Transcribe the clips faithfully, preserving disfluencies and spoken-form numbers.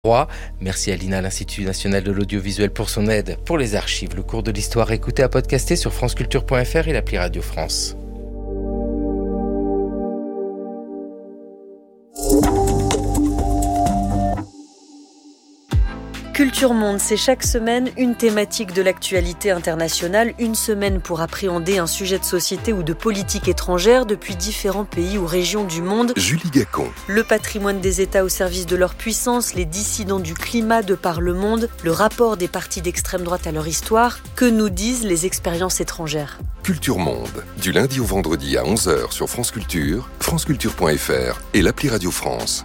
Merci à l'I N A, l'Institut national de l'audiovisuel, pour son aide pour les archives. Le cours de l'histoire écouté à podcaster sur franceculture point f r et l'appli Radio France. Culture Monde, c'est chaque semaine une thématique de l'actualité internationale, une semaine pour appréhender un sujet de société ou de politique étrangère depuis différents pays ou régions du monde. Julie Gacon. Le patrimoine des États au service de leur puissance, les dissidents du climat de par le monde, le rapport des partis d'extrême droite à leur histoire, que nous disent les expériences étrangères. Culture Monde, du lundi au vendredi à onze heures sur France Culture, franceculture point f r et l'appli Radio France.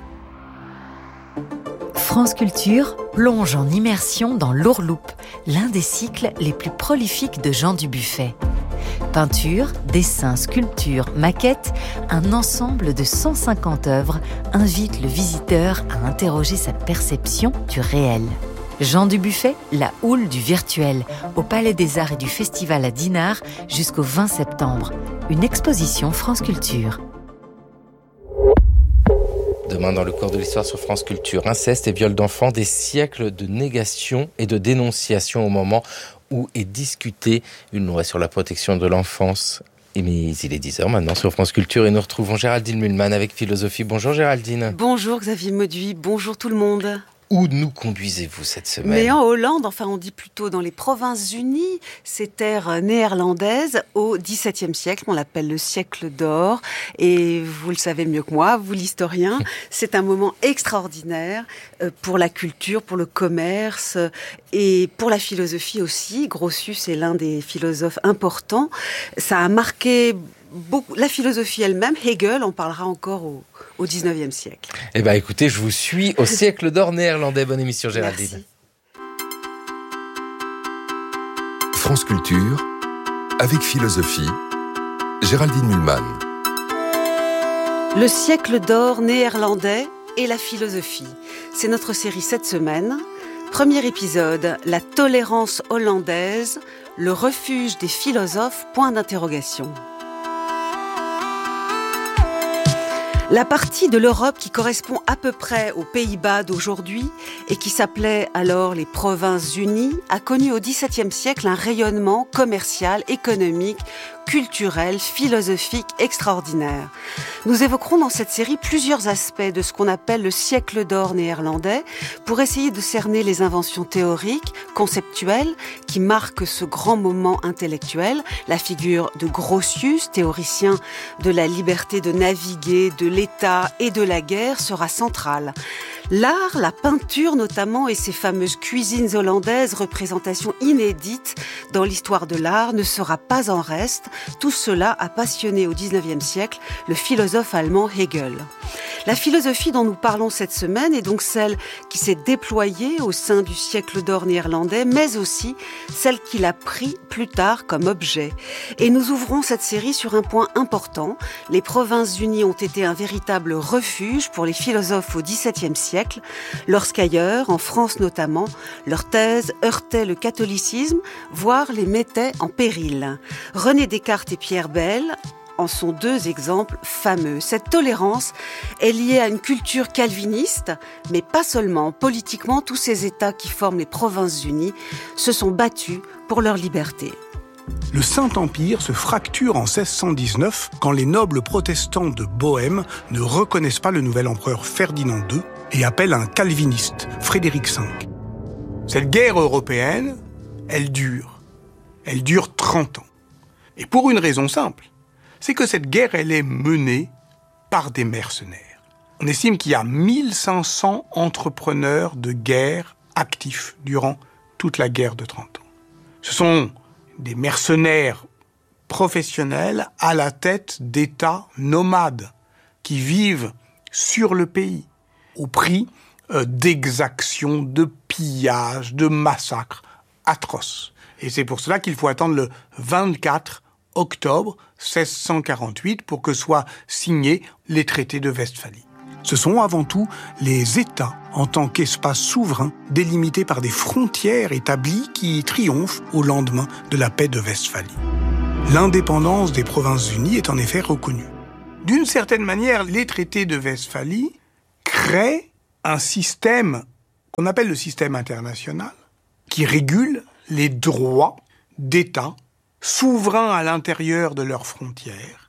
France Culture plonge en immersion dans l'Ourloupe, l'un des cycles les plus prolifiques de Jean Dubuffet. Peinture, dessins, sculptures, maquettes, un ensemble de cent cinquante œuvres invite le visiteur à interroger sa perception du réel. Jean Dubuffet, la houle du virtuel, au Palais des Arts et du Festival à Dinard jusqu'au vingt septembre. Une exposition France Culture. Demain, dans le cours de l'histoire sur France Culture, inceste et viol d'enfants, des siècles de négation et de dénonciation au moment où est discutée une loi sur la protection de l'enfance. Et mais il est dix heures maintenant sur France Culture et nous retrouvons Géraldine Mühlmann avec Philosophie. Bonjour Géraldine. Bonjour Xavier Mauduit, bonjour tout le monde. Où nous conduisez-vous cette semaine ? Mais en Hollande, enfin on dit plutôt dans les Provinces-Unies, ces terres néerlandaises au dix-septième siècle, on l'appelle le siècle d'or, et vous le savez mieux que moi, vous l'historien, c'est un moment extraordinaire pour la culture, pour le commerce et pour la philosophie aussi. Grotius est l'un des philosophes importants, ça a marqué beaucoup la philosophie elle-même. Hegel, on parlera encore au au dix-neuvième siècle. Eh bien, écoutez, je vous suis au siècle d'or néerlandais. Bonne émission, Géraldine. Merci. France Culture, avec Philosophie, Géraldine Mühlmann. Le siècle d'or néerlandais et la philosophie. C'est notre série cette semaine. Premier épisode, la tolérance hollandaise, le refuge des philosophes, point d'interrogation. La partie de l'Europe qui correspond à peu près aux Pays-Bas d'aujourd'hui et qui s'appelait alors les Provinces-Unies a connu au dix-septième siècle un rayonnement commercial, économique, culturel, philosophique extraordinaire. Nous évoquerons dans cette série plusieurs aspects de ce qu'on appelle le siècle d'or néerlandais pour essayer de cerner les inventions théoriques, conceptuelles qui marquent ce grand moment intellectuel. La figure de Grotius, théoricien de la liberté de naviguer, de l'État et de la guerre, sera centrale. L'art, la peinture notamment, et ces fameuses cuisines hollandaises, représentation inédite dans l'histoire de l'art, ne sera pas en reste. Tout cela a passionné au dix-neuvième siècle le philosophe allemand Hegel. La philosophie dont nous parlons cette semaine est donc celle qui s'est déployée au sein du siècle d'or néerlandais, mais aussi celle qu'il a pris plus tard comme objet. Et nous ouvrons cette série sur un point important. Les Provinces-Unies ont été un véritable refuge pour les philosophes au dix-septième siècle, lorsqu'ailleurs, en France notamment, leurs thèses heurtaient le catholicisme, voire les mettaient en péril. René Descartes et Pierre Bel en sont deux exemples fameux. Cette tolérance est liée à une culture calviniste, mais pas seulement. Politiquement, tous ces États qui forment les Provinces-Unies se sont battus pour leur liberté. Le Saint-Empire se fracture en seize cent dix-neuf quand les nobles protestants de Bohême ne reconnaissent pas le nouvel empereur Ferdinand deux et appellent un calviniste, Frédéric cinq. Cette guerre européenne, elle dure. Elle dure trente ans. Et pour une raison simple, c'est que cette guerre, elle est menée par des mercenaires. On estime qu'il y a mille cinq cents entrepreneurs de guerre actifs durant toute la guerre de trente ans. Ce sont des mercenaires professionnels à la tête d'États nomades qui vivent sur le pays au prix euh, d'exactions, de pillages, de massacres atroces. Et c'est pour cela qu'il faut attendre le vingt-quatre octobre seize cent quarante-huit pour que soient signés les traités de Westphalie. Ce sont avant tout les États, en tant qu'espace souverain, délimités par des frontières établies qui triomphent au lendemain de la paix de Westphalie. L'indépendance des Provinces-Unies est en effet reconnue. D'une certaine manière, les traités de Westphalie créent un système On appelle le système international, qui régule les droits d'États souverains à l'intérieur de leurs frontières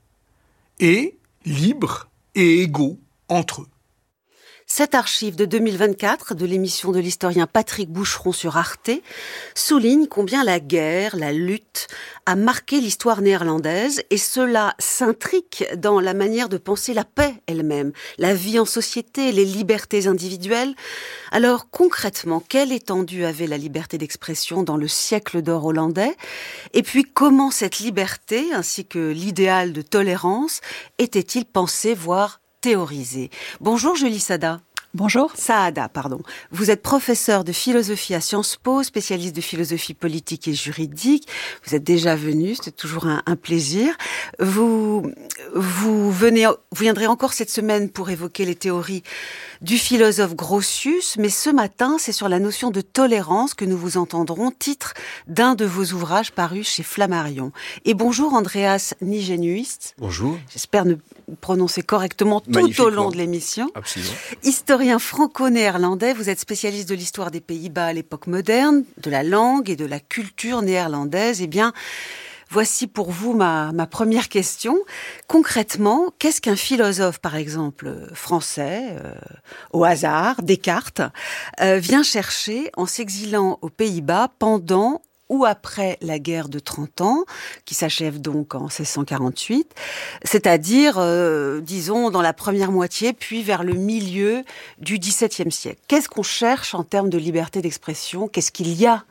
et libres et égaux entre eux. Cette archive de deux mille vingt-quatre de l'émission de l'historien Patrick Boucheron sur Arte souligne combien la guerre, la lutte, a marqué l'histoire néerlandaise et cela s'intrique dans la manière de penser la paix elle-même, la vie en société, les libertés individuelles. Alors concrètement, quelle étendue avait la liberté d'expression dans le siècle d'or hollandais ? Et puis comment cette liberté, ainsi que l'idéal de tolérance, était-il pensé, voire théorisé. Bonjour Julie Sada. Bonjour. Saada, pardon. Vous êtes professeur de philosophie à Sciences Po, spécialiste de philosophie politique et juridique. Vous êtes déjà venu, c'est toujours un, un plaisir. Vous, vous venez, vous viendrez encore cette semaine pour évoquer les théories du philosophe Grotius, mais ce matin, c'est sur la notion de tolérance que nous vous entendrons, titre d'un de vos ouvrages parus chez Flammarion. Et bonjour Andreas Nijgenuist. Bonjour. J'espère ne prononcer correctement tout au long de l'émission. Absolument. Historien franco-néerlandais, vous êtes spécialiste de l'histoire des Pays-Bas à l'époque moderne, de la langue et de la culture néerlandaise. Eh bien, voici pour vous ma, ma première question. Concrètement, qu'est-ce qu'un philosophe, par exemple, français, euh, au hasard, Descartes, euh, vient chercher en s'exilant aux Pays-Bas pendant ou après la guerre de trente ans, qui s'achève donc en seize cent quarante-huit, c'est-à-dire, euh, disons, dans la première moitié, puis vers le milieu du dix-septième siècle. Qu'est-ce qu'on cherche en termes de liberté d'expression ? Qu'est-ce qu'il y a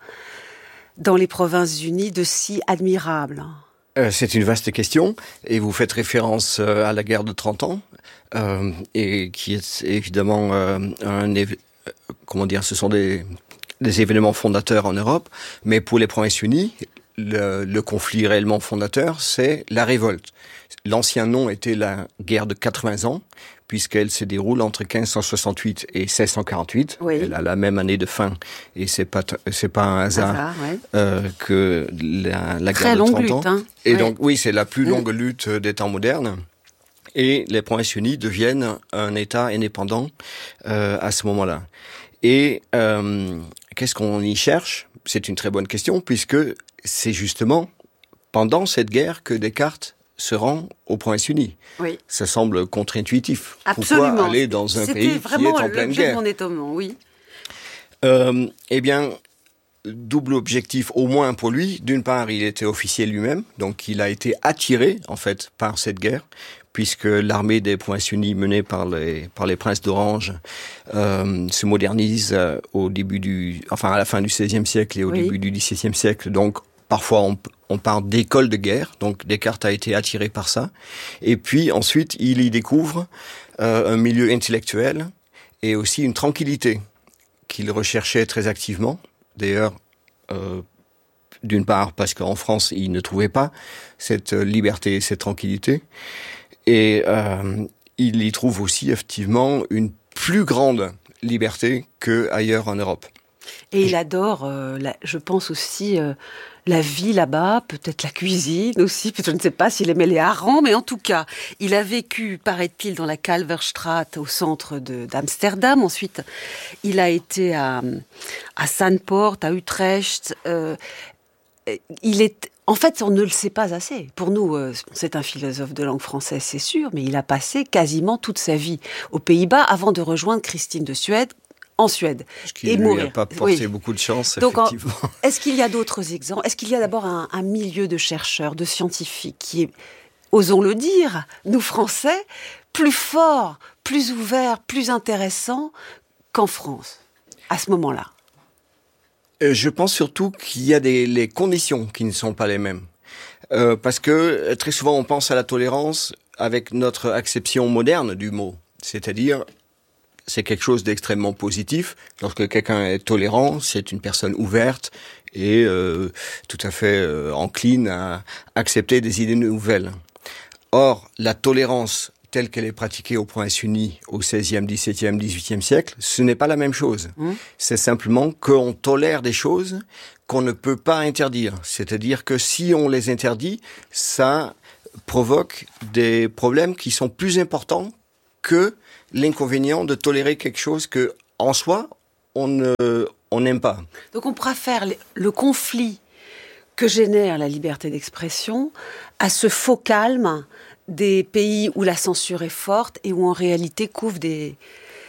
dans les Provinces-Unies de si admirable ? euh, C'est une vaste question, et vous faites référence euh, à la guerre de trente ans, euh, et qui est évidemment euh, un... Éve- comment dire, ce sont des... des événements fondateurs en Europe, mais pour les Provinces-Unies, le, le conflit réellement fondateur, c'est la révolte. L'ancien nom était la guerre de quatre-vingts ans, puisqu'elle se déroule entre quinze cent soixante-huit et seize cent quarante-huit. Oui. Elle a la même année de fin, et c'est pas c'est pas un hasard, hasard ouais. euh, que la, la guerre de trente lutte, ans. Hein. Et ouais. donc oui, c'est la plus longue mmh. lutte des temps modernes. Et les Provinces-Unies deviennent un État indépendant euh, à ce moment-là. Et euh, qu'est-ce qu'on y cherche ? C'est une très bonne question, puisque c'est justement pendant cette guerre que Descartes se rend aux Provinces-Unies. Oui. Ça semble contre-intuitif. Absolument. Pourquoi aller dans un C'était pays qui est en pleine guerre ? C'était vraiment l'objet de mon étonnement, oui. Euh, eh bien, double objectif au moins pour lui. D'une part, il était officier lui-même, donc il a été attiré, en fait, par cette guerre, puisque l'armée des Provinces-Unies menée par les par les princes d'Orange euh, se modernise euh, au début du, enfin à la fin du seizième siècle et au oui. début du dix-septième siècle. Donc parfois on, on parle d'école de guerre. Donc Descartes a été attiré par ça. Et puis ensuite il y découvre euh, un milieu intellectuel et aussi une tranquillité qu'il recherchait très activement. D'ailleurs. Euh, d'une part parce qu'en France il ne trouvait pas cette liberté, cette tranquillité. Et euh, il y trouve aussi effectivement une plus grande liberté qu'ailleurs en Europe. Et il adore, euh, la, je pense aussi, euh, la vie là-bas, peut-être la cuisine aussi, je ne sais pas s'il aimait les harengs, mais en tout cas, il a vécu, paraît-il, dans la Kalverstraat, au centre de, d'Amsterdam. Ensuite, il a été à, à Sandpoort, à Utrecht. Euh, il est... En fait, on ne le sait pas assez. Pour nous, euh, c'est un philosophe de langue française, c'est sûr, mais il a passé quasiment toute sa vie aux Pays-Bas avant de rejoindre Christine de Suède, en Suède, Ce qui et lui mourir. n'a pas porté oui. beaucoup de chance, Donc, effectivement. En, est-ce qu'il y a d'autres exemples ? Est-ce qu'il y a d'abord un, un milieu de chercheurs, de scientifiques qui est, osons le dire, nous Français, plus fort, plus ouvert, plus intéressant qu'en France, à ce moment-là ? Je pense surtout qu'il y a des les conditions qui ne sont pas les mêmes. Euh, parce que très souvent on pense à la tolérance avec notre acception moderne du mot. C'est-à-dire, c'est quelque chose d'extrêmement positif. Lorsque quelqu'un est tolérant, c'est une personne ouverte et euh, tout à fait euh, encline à accepter des idées nouvelles. Or, la tolérance telle qu'elle est pratiquée aux Provinces-Unies au seizième, dix-septième, dix-huitième siècle, ce n'est pas la même chose. Mmh. C'est simplement qu'on tolère des choses qu'on ne peut pas interdire. C'est-à-dire que si on les interdit, ça provoque des problèmes qui sont plus importants que l'inconvénient de tolérer quelque chose que, en soi, on ne, on n'aime pas. Donc on préfère le conflit que génère la liberté d'expression à ce faux calme des pays où la censure est forte et où en réalité couvrent des,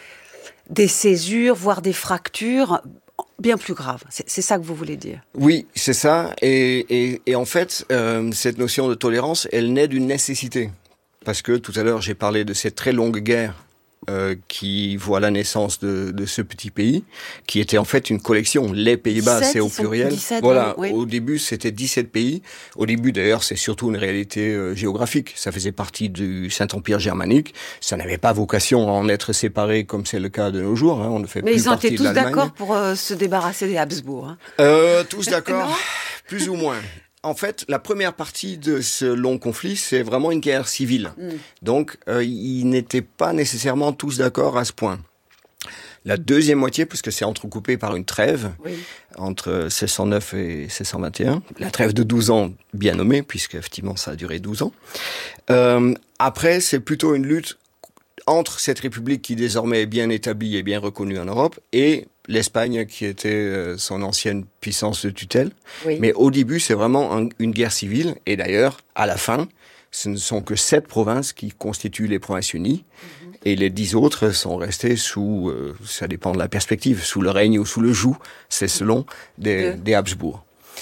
des césures, voire des fractures bien plus graves. C'est, c'est ça que vous voulez dire? Oui, c'est ça. Et, et, et en fait, euh, cette notion de tolérance, elle naît d'une nécessité. Parce que tout à l'heure, j'ai parlé de cette très longue guerre Euh, qui voit la naissance de, de ce petit pays, qui était en fait une collection. Les Pays-Bas, c'est au pluriel. dix-sept, voilà. Oui. Au début, c'était dix-sept pays. Au début, d'ailleurs, c'est surtout une réalité euh, géographique. Ça faisait partie du Saint-Empire germanique. Ça n'avait pas vocation à en être séparé comme c'est le cas de nos jours. Hein. On ne fait Mais plus ils ont partie été tous de l'Allemagne. d'accord pour euh, se débarrasser des Habsbourg. Hein. Euh, tous d'accord, plus ou moins. En fait, la première partie de ce long conflit, c'est vraiment une guerre civile. Mm. Donc, euh, ils n'étaient pas nécessairement tous d'accord à ce point. La deuxième moitié, puisque c'est entrecoupé par une trêve, oui. entre seize cent neuf et seize cent vingt et un, la trêve de douze ans, bien nommée, puisque effectivement ça a duré douze ans. Euh, après, c'est plutôt une lutte entre cette république qui désormais est bien établie et bien reconnue en Europe, et l'Espagne qui était son ancienne puissance de tutelle. Oui. Mais au début, c'est vraiment un, une guerre civile. Et d'ailleurs, à la fin, ce ne sont que sept provinces qui constituent les provinces unies. Mm-hmm. Et les dix autres sont restées sous, euh, ça dépend de la perspective, sous le règne ou sous le joug, c'est selon, des, des Habsbourg.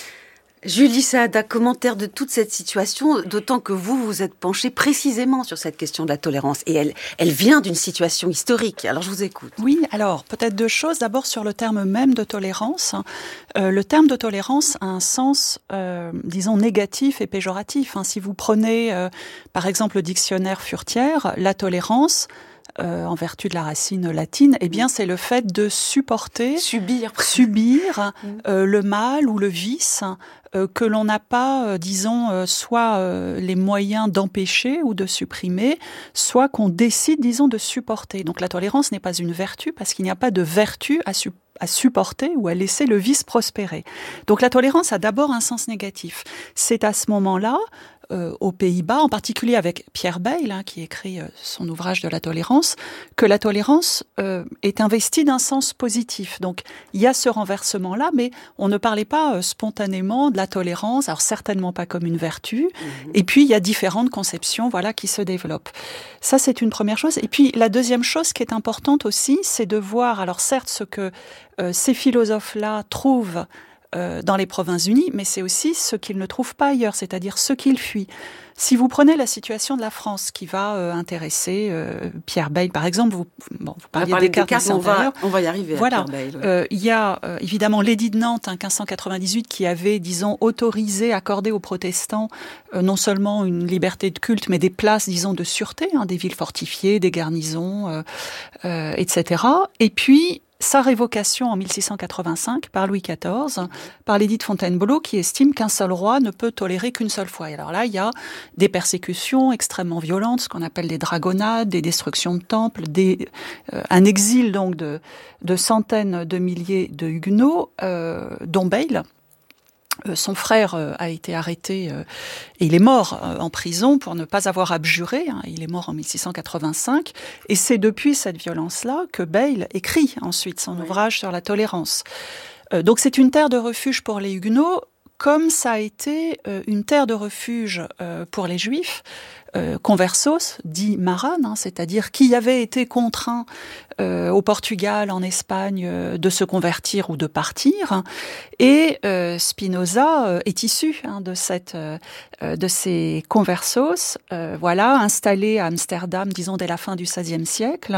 Julie Saada, commentaire de toute cette situation, d'autant que vous vous êtes penché précisément sur cette question de la tolérance. Et elle, elle vient d'une situation historique. Alors je vous écoute. Oui, alors peut-être deux choses. D'abord sur le terme même de tolérance. Euh, le terme de tolérance a un sens, euh, disons, négatif et péjoratif. Hein. Si vous prenez, euh, par exemple, le dictionnaire Furetière, la tolérance... Euh, en vertu de la racine latine, eh bien, c'est le fait de supporter, subir, subir euh, le mal ou le vice euh, que l'on n'a pas, euh, disons, euh, soit euh, les moyens d'empêcher ou de supprimer, soit qu'on décide, disons, de supporter. Donc, la tolérance n'est pas une vertu parce qu'il n'y a pas de vertu à supporter. à supporter ou à laisser le vice prospérer. Donc la tolérance a d'abord un sens négatif. C'est à ce moment-là, euh, aux Pays-Bas, en particulier avec Pierre Bayle, hein, qui écrit euh, son ouvrage de la tolérance, que la tolérance euh, est investie d'un sens positif. Donc il y a ce renversement-là, mais on ne parlait pas euh, spontanément de la tolérance, alors certainement pas comme une vertu. Mmh. Et puis il y a différentes conceptions, voilà, qui se développent. Ça, c'est une première chose. Et puis la deuxième chose qui est importante aussi, c'est de voir, alors certes, ce que Euh, ces philosophes-là trouvent euh, dans les Provinces-Unies, mais c'est aussi ce qu'ils ne trouvent pas ailleurs, c'est-à-dire ce qu'ils fuient. Si vous prenez la situation de la France qui va euh, intéresser euh, Pierre Bayle, par exemple, vous, bon, vous parliez de Descartes, Descartes, on va, on va y arriver voilà. à Pierre Bayle. Il ouais. euh, y a euh, évidemment l'édit de Nantes, hein, quinze cent quatre-vingt-dix-huit, qui avait, disons, autorisé, accordé aux protestants euh, non seulement une liberté de culte, mais des places, disons, de sûreté, hein, des villes fortifiées, des garnisons, euh, euh, et cetera. Et puis, sa révocation en mille six cent quatre-vingt-cinq par Louis quatorze, par l'édit de Fontainebleau, qui estime qu'un seul roi ne peut tolérer qu'une seule fois. Et alors là, il y a des persécutions extrêmement violentes, ce qu'on appelle des dragonnades, des destructions de temples, des, euh, un exil donc de, de centaines de milliers de huguenots, euh, dont Bayle. Euh, son frère euh, a été arrêté euh, et il est mort euh, en prison pour ne pas avoir abjuré. Hein, il est mort en mille six cent quatre-vingt-cinq. Et c'est depuis cette violence-là que Bayle écrit ensuite son oui. ouvrage sur la tolérance. Euh, donc c'est une terre de refuge pour les Huguenots, comme ça a été euh, une terre de refuge euh, pour les Juifs. Euh, conversos, dit Maran, hein, c'est-à-dire qui avait été contraint euh, au Portugal, en Espagne, euh, de se convertir ou de partir. Et euh, Spinoza euh, est issu hein, de, cette, euh, de ces conversos, euh, voilà, installés à Amsterdam, disons, dès la fin du seizième siècle,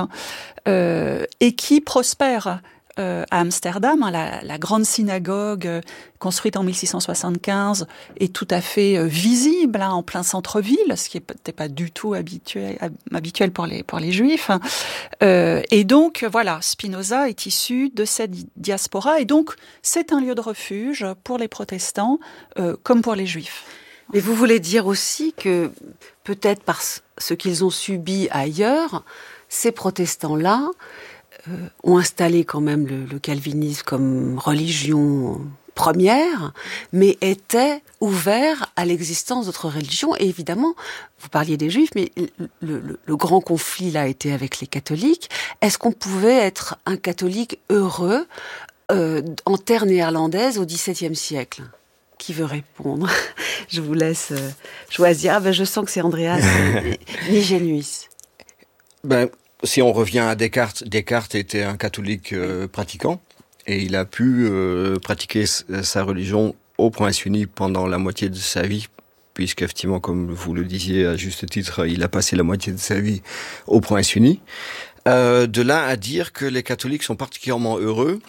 euh, et qui prospèrent Euh, à Amsterdam, hein, la, la grande synagogue euh, construite en mille six cent soixante-quinze est tout à fait euh, visible hein, en plein centre-ville, ce qui n'était pas du tout habituel, habituel pour les, pour les Juifs. Hein. Euh, et donc, voilà, Spinoza est issu de cette diaspora, et donc c'est un lieu de refuge pour les protestants euh, comme pour les Juifs. Mais vous voulez dire aussi que, peut-être par ce qu'ils ont subi ailleurs, ces protestants-là Euh, ont installé quand même le, le calvinisme comme religion première, mais était ouvert à l'existence d'autres religions. Et évidemment, vous parliez des Juifs, mais le, le, le grand conflit là était avec les catholiques. Est-ce qu'on pouvait être un catholique heureux euh, en terre néerlandaise au dix-septième siècle ? Qui veut répondre ? Je vous laisse euh, choisir. Ah ben, je sens que c'est Andreas Nijgenuis. Ben, si on revient à Descartes, Descartes était un catholique euh, pratiquant et il a pu euh, pratiquer sa religion au Provence-Uni pendant la moitié de sa vie, puisqu'effectivement, comme vous le disiez à juste titre, il a passé la moitié de sa vie au Provence-Uni. Euh, de là à dire que les catholiques sont particulièrement heureux,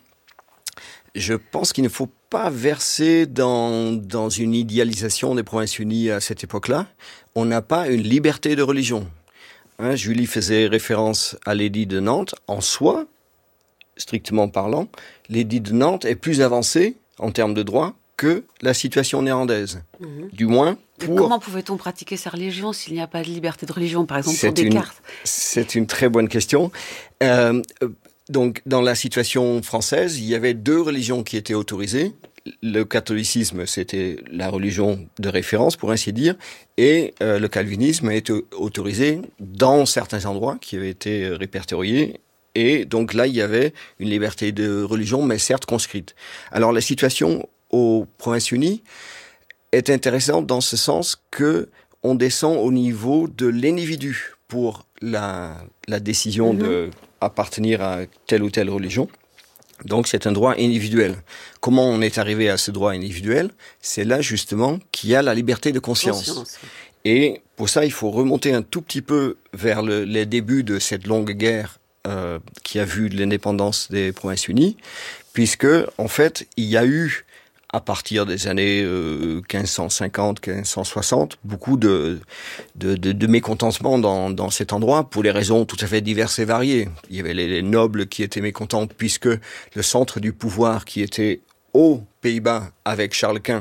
je pense qu'il ne faut pas verser dans, dans une idéalisation des Provinces-Unies à cette époque-là. On n'a pas une liberté de religion. Hein, Julie faisait référence à l'édit de Nantes. En soi, strictement parlant, l'édit de Nantes est plus avancé en termes de droit que la situation néerlandaise. Mmh. Du moins, pour... Mais comment pouvait-on pratiquer sa religion s'il n'y a pas de liberté de religion, par exemple, c'est pour Descartes ? Une, c'est une très bonne question. Euh, donc, dans la situation française, il y avait deux religions qui étaient autorisées. Le catholicisme, c'était la religion de référence, pour ainsi dire, et euh, le calvinisme était autorisé dans certains endroits qui avaient été répertoriés. Et donc là, il y avait une liberté de religion, mais certes conscrite. Alors, la situation aux Provinces-Unies est intéressante dans ce sens que on descend au niveau de l'individu pour la, la décision mmh. de appartenir à telle ou telle religion. Donc c'est un droit individuel. Comment on est arrivé à ce droit individuel ? C'est là justement qu'il y a la liberté de conscience. conscience. Et pour ça, il faut remonter un tout petit peu vers le, les débuts de cette longue guerre euh, qui a vu l'indépendance des Provinces-Unies, puisque en fait, il y a eu à partir des années euh, quinze cent cinquante, quinze cent soixante, beaucoup de, de, de, de mécontentement dans, dans cet endroit, pour des raisons tout à fait diverses et variées. Il y avait les, les nobles qui étaient mécontents, puisque le centre du pouvoir qui était aux Pays-Bas avec Charles Quint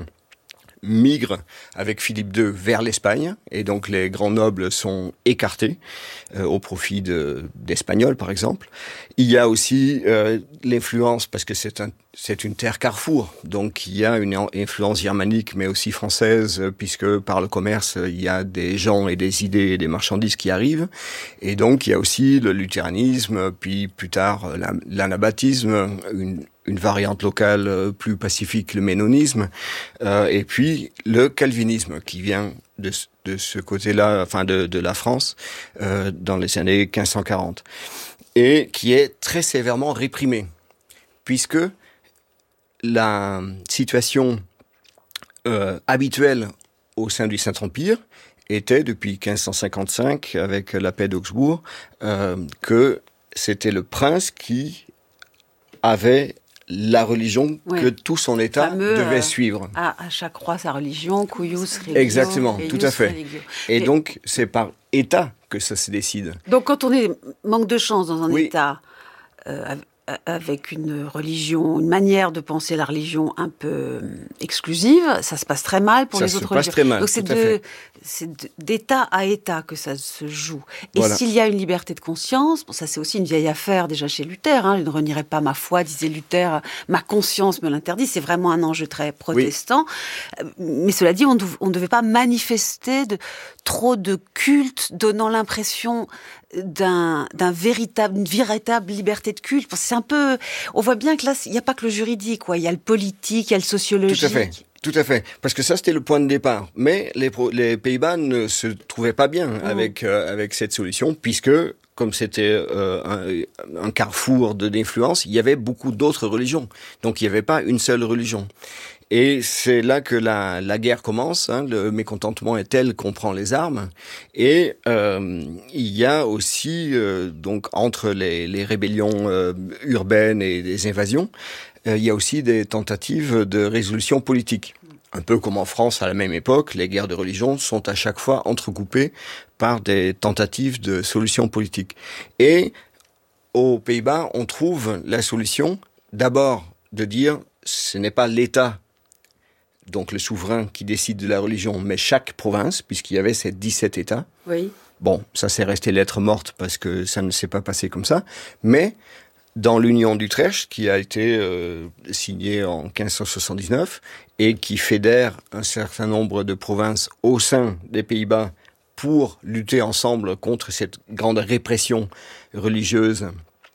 migre avec Philippe deux vers l'Espagne, et donc les grands nobles sont écartés euh, au profit de, d'Espagnols, par exemple. Il y a aussi euh, l'influence, parce que c'est, un, c'est une terre carrefour, donc il y a une influence germanique, mais aussi française, puisque par le commerce, il y a des gens et des idées et des marchandises qui arrivent, et donc il y a aussi le luthéranisme, puis plus tard l'anabaptisme, une une variante locale plus pacifique, le ménonisme, euh, et puis le calvinisme qui vient de, de ce côté-là, enfin de, de la France, euh, dans les années quinze cent quarante, et qui est très sévèrement réprimé, puisque la situation euh, habituelle au sein du Saint-Empire était, depuis quinze cent cinquante-cinq, avec la paix d'Augsbourg, euh, que c'était le prince qui avait la religion oui. que tout son État fameux, devait suivre. À, à chaque roi sa religion, cuius religio. Exactement, tout à fait. Religio. Et, Et donc, c'est par État que ça se décide. Donc, quand on est manque de chance dans un oui. État euh, avec une religion, une manière de penser la religion un peu exclusive, ça se passe très mal pour ça les autres religions. Ça se passe très mal, donc c'est, de, c'est de, d'État à État que ça se joue. Et voilà. S'il y a une liberté de conscience, bon, ça c'est aussi une vieille affaire déjà chez Luther, hein, je ne renierai pas ma foi, disait Luther, ma conscience me l'interdit, c'est vraiment un enjeu très protestant. Oui. Mais cela dit, on ne devait pas manifester de, trop de culte donnant l'impression d'un, d'un véritable, une véritable liberté de culte. C'est un peu, on voit bien que là, il n'y a pas que le juridique, quoi. Il y a le politique, il y a le sociologique. Tout à fait. Tout à fait, parce que ça c'était le point de départ. Mais les, les Pays-Bas ne se trouvaient pas bien mmh. avec euh, avec cette solution, puisque comme c'était euh, un, un carrefour de d'influence, il y avait beaucoup d'autres religions. Donc il n'y avait pas une seule religion. Et c'est là que la, la guerre commence. Hein, le mécontentement est tel qu'on prend les armes. Et euh, il y a aussi euh, donc entre les, les rébellions euh, urbaines et les invasions, euh, il y a aussi des tentatives de résolution politique. Un peu comme en France à la même époque, les guerres de religion sont à chaque fois entrecoupées par des tentatives de solution politique. Et aux Pays-Bas, on trouve la solution d'abord de dire ce n'est pas l'État, donc le souverain qui décide de la religion, mais chaque province, puisqu'il y avait ces dix-sept États. Oui. Bon, ça c'est resté lettre morte parce que ça ne s'est pas passé comme ça, mais dans l'Union d'Utrecht, qui a été euh, signée en quinze cent soixante-dix-neuf et qui fédère un certain nombre de provinces au sein des Pays-Bas pour lutter ensemble contre cette grande répression religieuse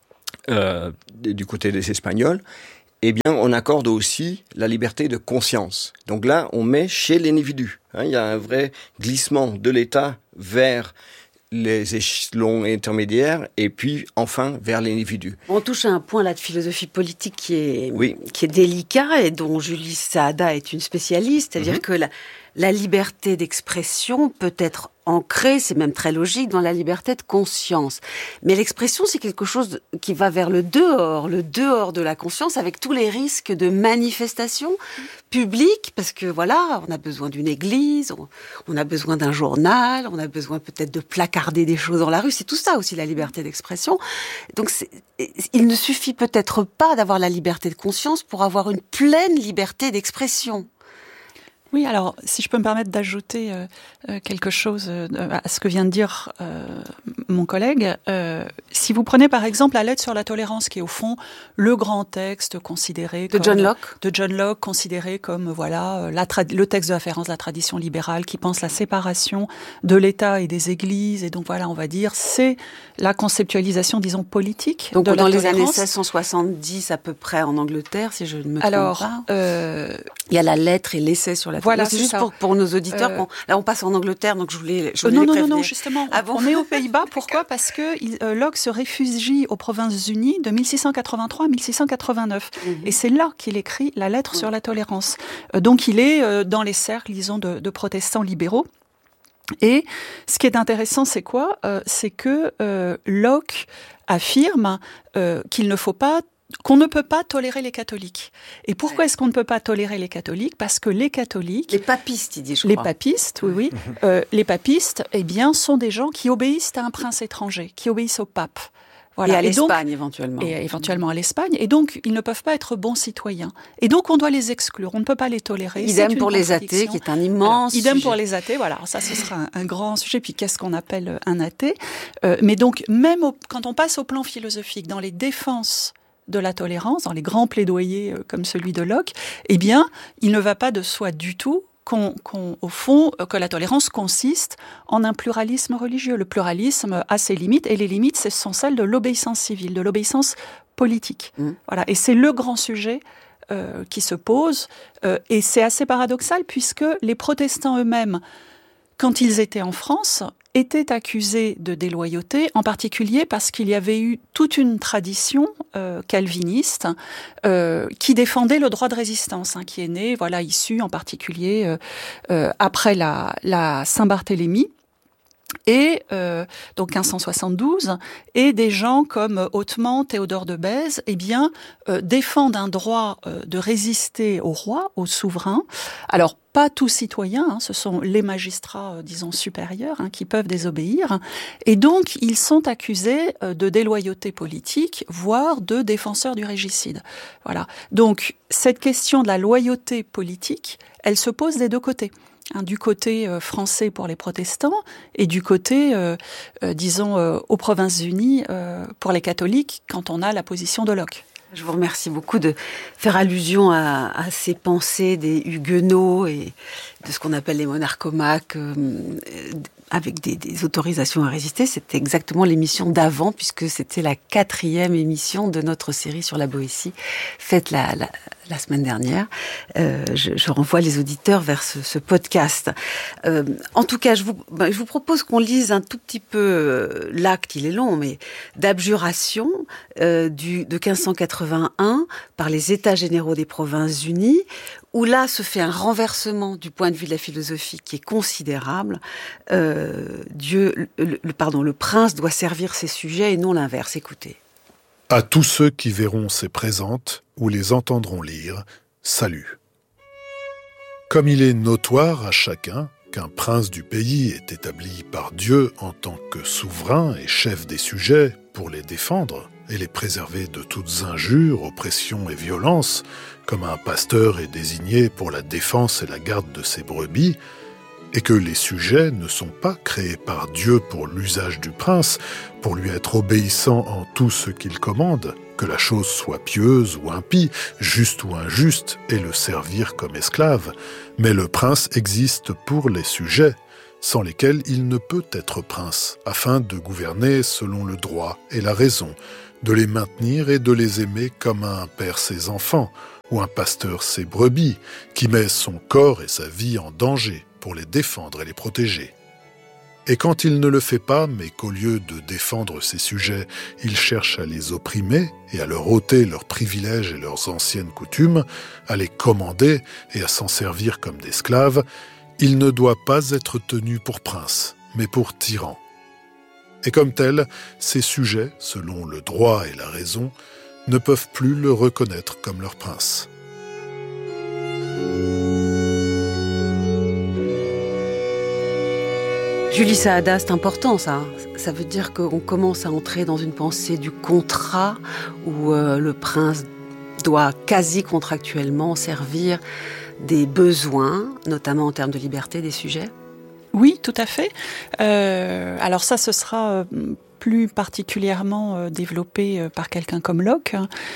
euh, du côté des Espagnols, eh bien, on accorde aussi la liberté de conscience. Donc là, on met chez l'individu. Hein, il y a un vrai glissement de l'État vers les échelons intermédiaires et puis enfin vers l'individu. On touche à un point là de philosophie politique qui est, oui. qui est délicat et dont Julie Saada est une spécialiste, c'est-à-dire mm-hmm. que la, la liberté d'expression peut être ancrée, c'est même très logique, dans la liberté de conscience. Mais l'expression, c'est quelque chose qui va vers le dehors, le dehors de la conscience, avec tous les risques de manifestation publique, parce que voilà, on a besoin d'une église, on, on a besoin d'un journal, on a besoin peut-être de placarder des choses dans la rue, c'est tout ça aussi la liberté d'expression. Donc c'est, il ne suffit peut-être pas d'avoir la liberté de conscience pour avoir une pleine liberté d'expression. Oui, alors, si je peux me permettre d'ajouter euh, quelque chose euh, à ce que vient de dire euh, mon collègue, euh, si vous prenez par exemple la lettre sur la tolérance, qui est au fond le grand texte considéré de comme, John Locke, de John Locke, considéré comme voilà la tra- le texte de référence de la tradition libérale, qui pense la séparation de l'État et des Églises, et donc voilà, on va dire, c'est la conceptualisation, disons, politique donc de la dans tolérance. les années seize cent soixante-dix à peu près en Angleterre, si je ne me trompe alors, pas. Euh, il y a la lettre et l'essai sur la voilà, c'est, c'est juste pour, pour nos auditeurs. Euh, là, on passe en Angleterre, donc je voulais, je voulais euh, non, les non, prévenir. non, non, justement, ah bon on est aux Pays-Bas. Pourquoi ? Parce que il, euh, Locke se réfugie aux Provinces-Unies de mille six cent quatre-vingt-trois à mille six cent quatre-vingt-neuf. Mm-hmm. Et c'est là qu'il écrit la lettre mm-hmm. sur la tolérance. Euh, donc, il est euh, dans les cercles, disons, de, de protestants libéraux. Et ce qui est intéressant, c'est quoi ? euh, C'est que euh, Locke affirme euh, qu'il ne faut pas qu'on ne peut pas tolérer les catholiques. Et pourquoi ouais. est-ce qu'on ne peut pas tolérer les catholiques ? Parce que les catholiques... Les papistes, il dit, je les crois. Les papistes, oui, oui. euh, les papistes, eh bien, sont des gens qui obéissent à un prince étranger, qui obéissent au pape. Voilà. Et à et l'Espagne, donc, éventuellement. Et éventuellement à l'Espagne. Et donc, ils ne peuvent pas être bons citoyens. Et donc, on doit les exclure. On ne peut pas les tolérer. Idem pour les athées, qui est un immense Alors, idem sujet. pour les athées, voilà. Alors ça, ce sera un, un grand sujet. Puis, qu'est-ce qu'on appelle un athée ? euh, Mais donc, même au, quand on passe au plan philosophique, dans les défenses de la tolérance, dans les grands plaidoyers euh, comme celui de Locke, eh bien, il ne va pas de soi du tout qu'on, qu'on, au fond, euh, que la tolérance consiste en un pluralisme religieux. Le pluralisme a ses limites, et les limites, ce sont celles de l'obéissance civile, de l'obéissance politique. Mmh. Voilà. Et c'est le grand sujet euh, qui se pose, euh, et c'est assez paradoxal, puisque les protestants eux-mêmes, quand ils étaient en France, étaient accusés de déloyauté, en particulier parce qu'il y avait eu toute une tradition euh, calviniste euh, qui défendait le droit de résistance, hein, qui est né, voilà, issu en particulier euh, euh, après la, la Saint-Barthélemy. Et euh, donc quinze cent soixante-douze, et des gens comme Hautement, Théodore de Bèze, eh bien euh, défendent un droit euh, de résister au roi, au souverain. Alors pas tous citoyens, hein, ce sont les magistrats, euh, disons supérieurs, hein, qui peuvent désobéir. Et donc ils sont accusés euh, de déloyauté politique, voire de défenseurs du régicide. Voilà. Donc cette question de la loyauté politique, elle se pose des deux côtés. Hein, du côté euh, français pour les protestants et du côté, euh, euh, disons, euh, aux Provinces-Unies euh, pour les catholiques, quand on a la position de Locke. Je vous remercie beaucoup de faire allusion à, à ces pensées des Huguenots et de ce qu'on appelle les monarchomaques, euh, avec des, des autorisations à résister. C'était exactement l'émission d'avant, puisque c'était la quatrième émission de notre série sur la Boétie, faite la, la, la semaine dernière. Euh, je, je renvoie les auditeurs vers ce, ce podcast. Euh, en tout cas, je vous, ben, je vous propose qu'on lise un tout petit peu euh, l'acte, il est long, mais d'abjuration euh, du, de quinze cent quatre-vingt-un par les États généraux des Provinces-Unies, où là se fait un renversement du point de vue de la philosophie qui est considérable. Euh, Dieu, le, le, pardon, le prince doit servir ses sujets et non l'inverse. Écoutez. À tous ceux qui verront ces présentes ou les entendront lire, salut. Comme il est notoire à chacun qu'un prince du pays est établi par Dieu en tant que souverain et chef des sujets pour les défendre et les préserver de toutes injures, oppressions et violences, comme un pasteur est désigné pour la défense et la garde de ses brebis, et que les sujets ne sont pas créés par Dieu pour l'usage du prince, pour lui être obéissant en tout ce qu'il commande, que la chose soit pieuse ou impie, juste ou injuste, et le servir comme esclave, mais le prince existe pour les sujets, sans lesquels il ne peut être prince, afin de gouverner selon le droit et la raison, de les maintenir et de les aimer comme un père ses enfants, ou un pasteur ses brebis, qui met son corps et sa vie en danger pour les défendre et les protéger. Et quand il ne le fait pas, mais qu'au lieu de défendre ses sujets, il cherche à les opprimer et à leur ôter leurs privilèges et leurs anciennes coutumes, à les commander et à s'en servir comme d'esclaves, il ne doit pas être tenu pour prince, mais pour tyran. Et comme tel, ses sujets, selon le droit et la raison, ne peuvent plus le reconnaître comme leur prince. Julie Saada, c'est important ça. Ça veut dire qu'on commence à entrer dans une pensée du contrat où euh, le prince doit quasi contractuellement servir des besoins, notamment en termes de liberté des sujets. Oui, tout à fait. Euh, alors ça, ce sera plus particulièrement euh, développé euh, par quelqu'un comme Locke.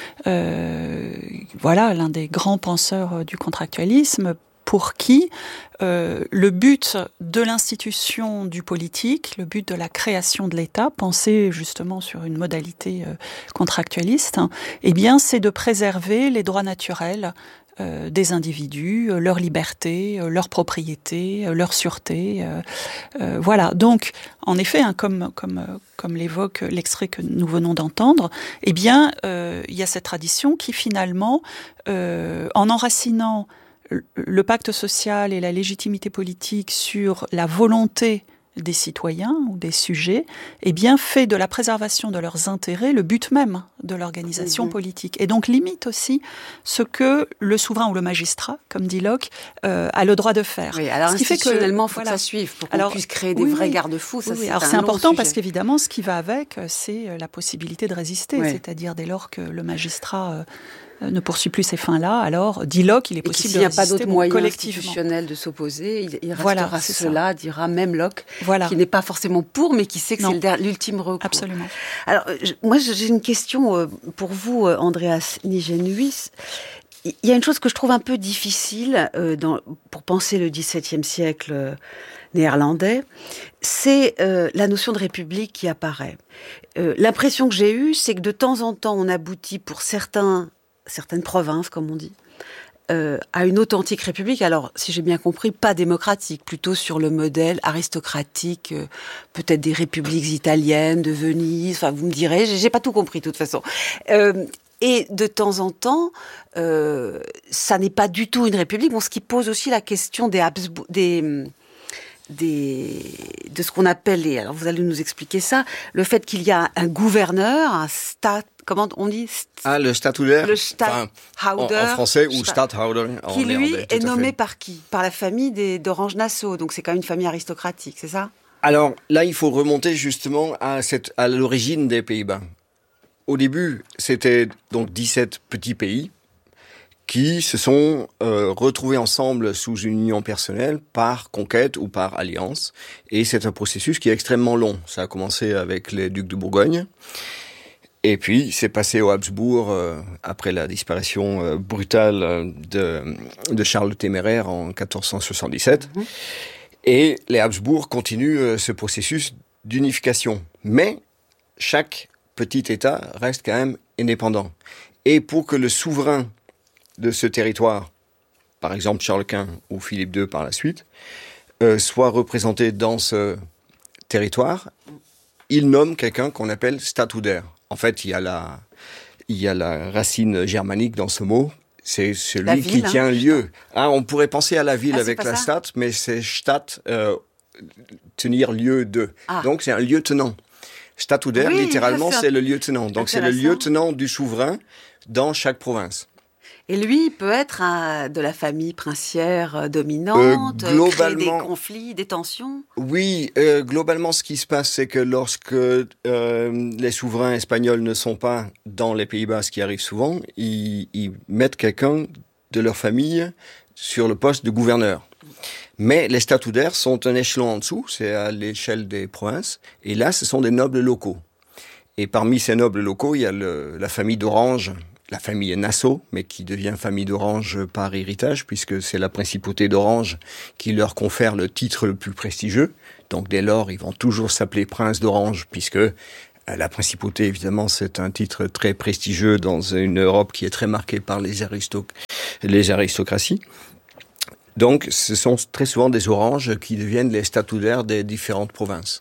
Euh, voilà, l'un des grands penseurs euh, du contractualisme, pour qui euh, le but de l'institution du politique, le but de la création de l'État, pensé justement sur une modalité euh, contractualiste, hein, eh bien, c'est de préserver les droits naturels euh, des individus, euh, leur liberté, euh, leur propriété, euh, leur sûreté. Euh, euh, voilà. Donc, en effet, hein, comme comme euh, comme l'évoque l'extrait que nous venons d'entendre, eh bien, euh, il y a cette tradition qui finalement, euh, en enracinant le pacte social et la légitimité politique sur la volonté des citoyens ou des sujets, eh bien, fait de la préservation de leurs intérêts le but même de l'organisation mmh. politique. Et donc limite aussi ce que le souverain ou le magistrat, comme dit Locke, euh, a le droit de faire. Oui, alors ce qui fait que il faut voilà. que ça suive pour qu'on alors, puisse créer des oui, vrais oui, garde-fous. Ça, oui, c'est alors un c'est important sujet. Parce qu'évidemment, ce qui va avec, c'est la possibilité de résister. Oui. C'est-à-dire dès lors que le magistrat euh, ne poursuit plus ces fins-là, alors, dit Locke, il est possible de résister collectivement. S'il n'y a pas d'autre moyen collectivement. institutionnel de s'opposer, il, il restera voilà, cela, dira même Locke, voilà. qui n'est pas forcément pour, mais qui sait que non. c'est l'ultime recours. Absolument. Alors, je, moi, j'ai une question pour vous, Andreas Nijenius. Il y a une chose que je trouve un peu difficile euh, dans, pour penser le dix-septième siècle euh, néerlandais, c'est euh, la notion de république qui apparaît. Euh, l'impression que j'ai eue, c'est que de temps en temps, on aboutit pour certains certaines provinces, comme on dit, euh, à une authentique république. Alors, si j'ai bien compris, pas démocratique, plutôt sur le modèle aristocratique, euh, peut-être des républiques italiennes, de Venise, enfin, vous me direz, j'ai, j'ai pas tout compris, de toute façon. Euh, et de temps en temps, euh, ça n'est pas du tout une république, bon, ce qui pose aussi la question des Habsbourg, des... Des, de ce qu'on appelle les, alors vous allez nous expliquer ça, le fait qu'il y a un gouverneur, un stat, comment on dit? Ah, le statutaire. Le stadhouder. Enfin, en, en français, ou stadhouder en qui, lui, néerlandais, est nommé par qui? Par la famille des, d'Orange-Nassau, donc c'est quand même une famille aristocratique, c'est ça? Alors, là, il faut remonter justement à, cette, à l'origine des Pays-Bas. Au début, c'était donc dix-sept petits pays qui se sont euh, retrouvés ensemble sous une union personnelle par conquête ou par alliance. Et c'est un processus qui est extrêmement long. Ça a commencé avec les ducs de Bourgogne. Et puis, c'est passé aux Habsbourg euh, après la disparition euh, brutale de, de Charles le Téméraire en quatorze cent soixante-dix-sept. Mmh. Et les Habsbourg continuent euh, ce processus d'unification. Mais chaque petit État reste quand même indépendant. Et pour que le souverain de ce territoire, par exemple Charles Quint ou Philippe deux par la suite, euh, soit représenté dans ce territoire, il nomme quelqu'un qu'on appelle statutaire. En fait, il y a la, il y a la racine germanique dans ce mot. C'est celui ville, qui hein, tient lieu. Ah, on pourrait penser à la ville ah, avec la stat, mais c'est stat, euh, tenir lieu de. Ah. Donc c'est un lieutenant. Statutaire, oui, littéralement, c'est le lieutenant. Donc c'est le lieutenant du souverain dans chaque province. Et lui, il peut être un, de la famille princière dominante, euh, globalement, créer des conflits, des tensions. Oui, euh, globalement, ce qui se passe, c'est que lorsque euh, les souverains espagnols ne sont pas dans les Pays-Bas, ce qui arrive souvent, ils, ils mettent quelqu'un de leur famille sur le poste de gouverneur. Mais les statutaires sont un échelon en dessous, c'est à l'échelle des provinces, et là, ce sont des nobles locaux. Et parmi ces nobles locaux, il y a le, la famille d'Orange, la famille Nassau, mais qui devient famille d'Orange par héritage, puisque c'est la principauté d'Orange qui leur confère le titre le plus prestigieux. Donc dès lors, ils vont toujours s'appeler prince d'Orange, puisque la principauté, évidemment, c'est un titre très prestigieux dans une Europe qui est très marquée par les, aristoc- les aristocraties. Donc, ce sont très souvent des oranges qui deviennent les statutaires des différentes provinces.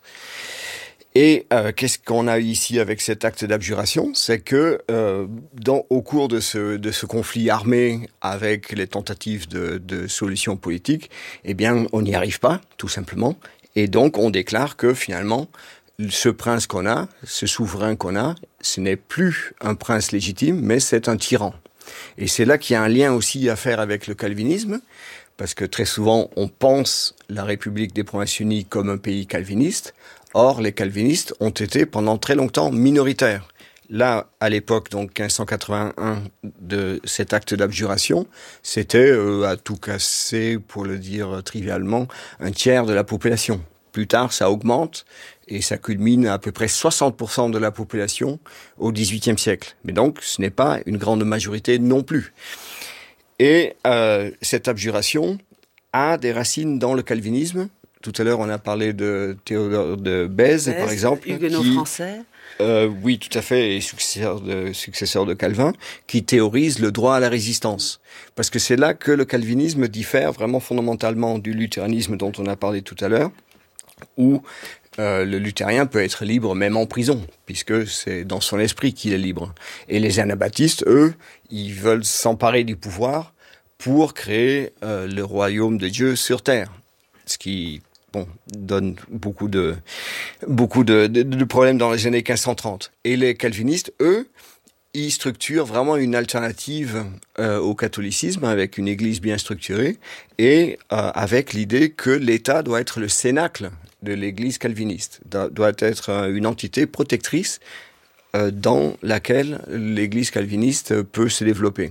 Et euh, qu'est-ce qu'on a ici avec cet acte d'abjuration ? C'est que euh, dans, au cours de ce, de ce conflit armé avec les tentatives de, de solutions politiques, eh bien, on n'y arrive pas, tout simplement. Et donc, on déclare que finalement, ce prince qu'on a, ce souverain qu'on a, ce n'est plus un prince légitime, mais c'est un tyran. Et c'est là qu'il y a un lien aussi à faire avec le calvinisme, parce que très souvent, on pense la République des Provinces-Unies comme un pays calviniste. Or, les calvinistes ont été pendant très longtemps minoritaires. Là, à l'époque, donc quinze cent quatre-vingt-un, de cet acte d'abjuration, c'était, euh, à tout casser, pour le dire trivialement, un tiers de la population. Plus tard, ça augmente et ça culmine à à peu près soixante pour cent de la population au dix-huitième siècle. Mais donc, ce n'est pas une grande majorité non plus. Et euh, cette abjuration a des racines dans le calvinisme. Tout à l'heure, on a parlé de Théodore de Bèze, Bèze par exemple. Huguenot qui, français. Euh, oui, tout à fait, et successeur de, successeur de Calvin, qui théorise le droit à la résistance. Parce que c'est là que le calvinisme diffère vraiment fondamentalement du luthéranisme dont on a parlé tout à l'heure, où euh, le luthérien peut être libre même en prison, puisque c'est dans son esprit qu'il est libre. Et les anabaptistes, eux, ils veulent s'emparer du pouvoir pour créer euh, le royaume de Dieu sur terre. Ce qui, bon, donne beaucoup de, beaucoup de, de, de problèmes dans les années quinze cent trente. Et les calvinistes, eux, ils structurent vraiment une alternative euh, au catholicisme avec une église bien structurée et euh, avec l'idée que l'État doit être le cénacle de l'église calviniste, doit être une entité protectrice euh, dans laquelle l'église calviniste peut se développer.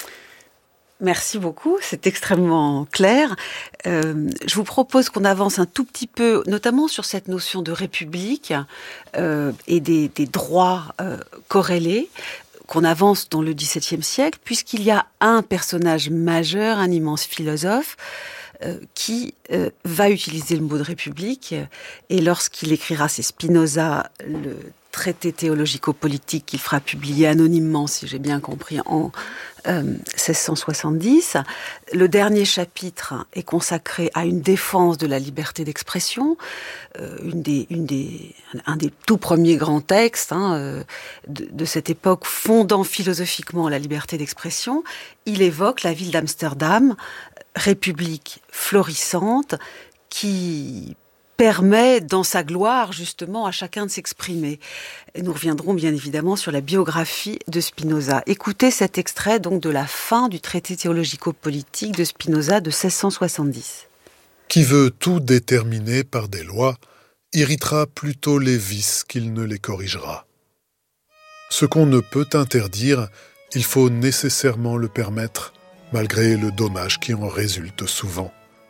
Merci beaucoup, c'est extrêmement clair. Euh, je vous propose qu'on avance un tout petit peu, notamment sur cette notion de république euh, et des, des droits euh, corrélés, qu'on avance dans le dix-septième siècle, puisqu'il y a un personnage majeur, un immense philosophe, euh, qui euh, va utiliser le mot de république, et lorsqu'il écrira, c'est Spinoza, le traité théologico-politique qu'il fera publier anonymement, si j'ai bien compris, en euh, seize cent soixante-dix. Le dernier chapitre est consacré à une défense de la liberté d'expression, euh, une des, une des, un des tout premiers grands textes hein, euh, de, de cette époque fondant philosophiquement la liberté d'expression. Il évoque la ville d'Amsterdam, république florissante, qui permet dans sa gloire justement à chacun de s'exprimer. Et nous reviendrons bien évidemment sur la biographie de Spinoza. Écoutez cet extrait donc de la fin du traité théologico-politique de Spinoza de seize cent soixante-dix. Qui veut tout déterminer par des lois irritera plutôt les vices qu'il ne les corrigera. Ce qu'on ne peut interdire, il faut nécessairement le permettre, malgré le dommage qui en résulte souvent.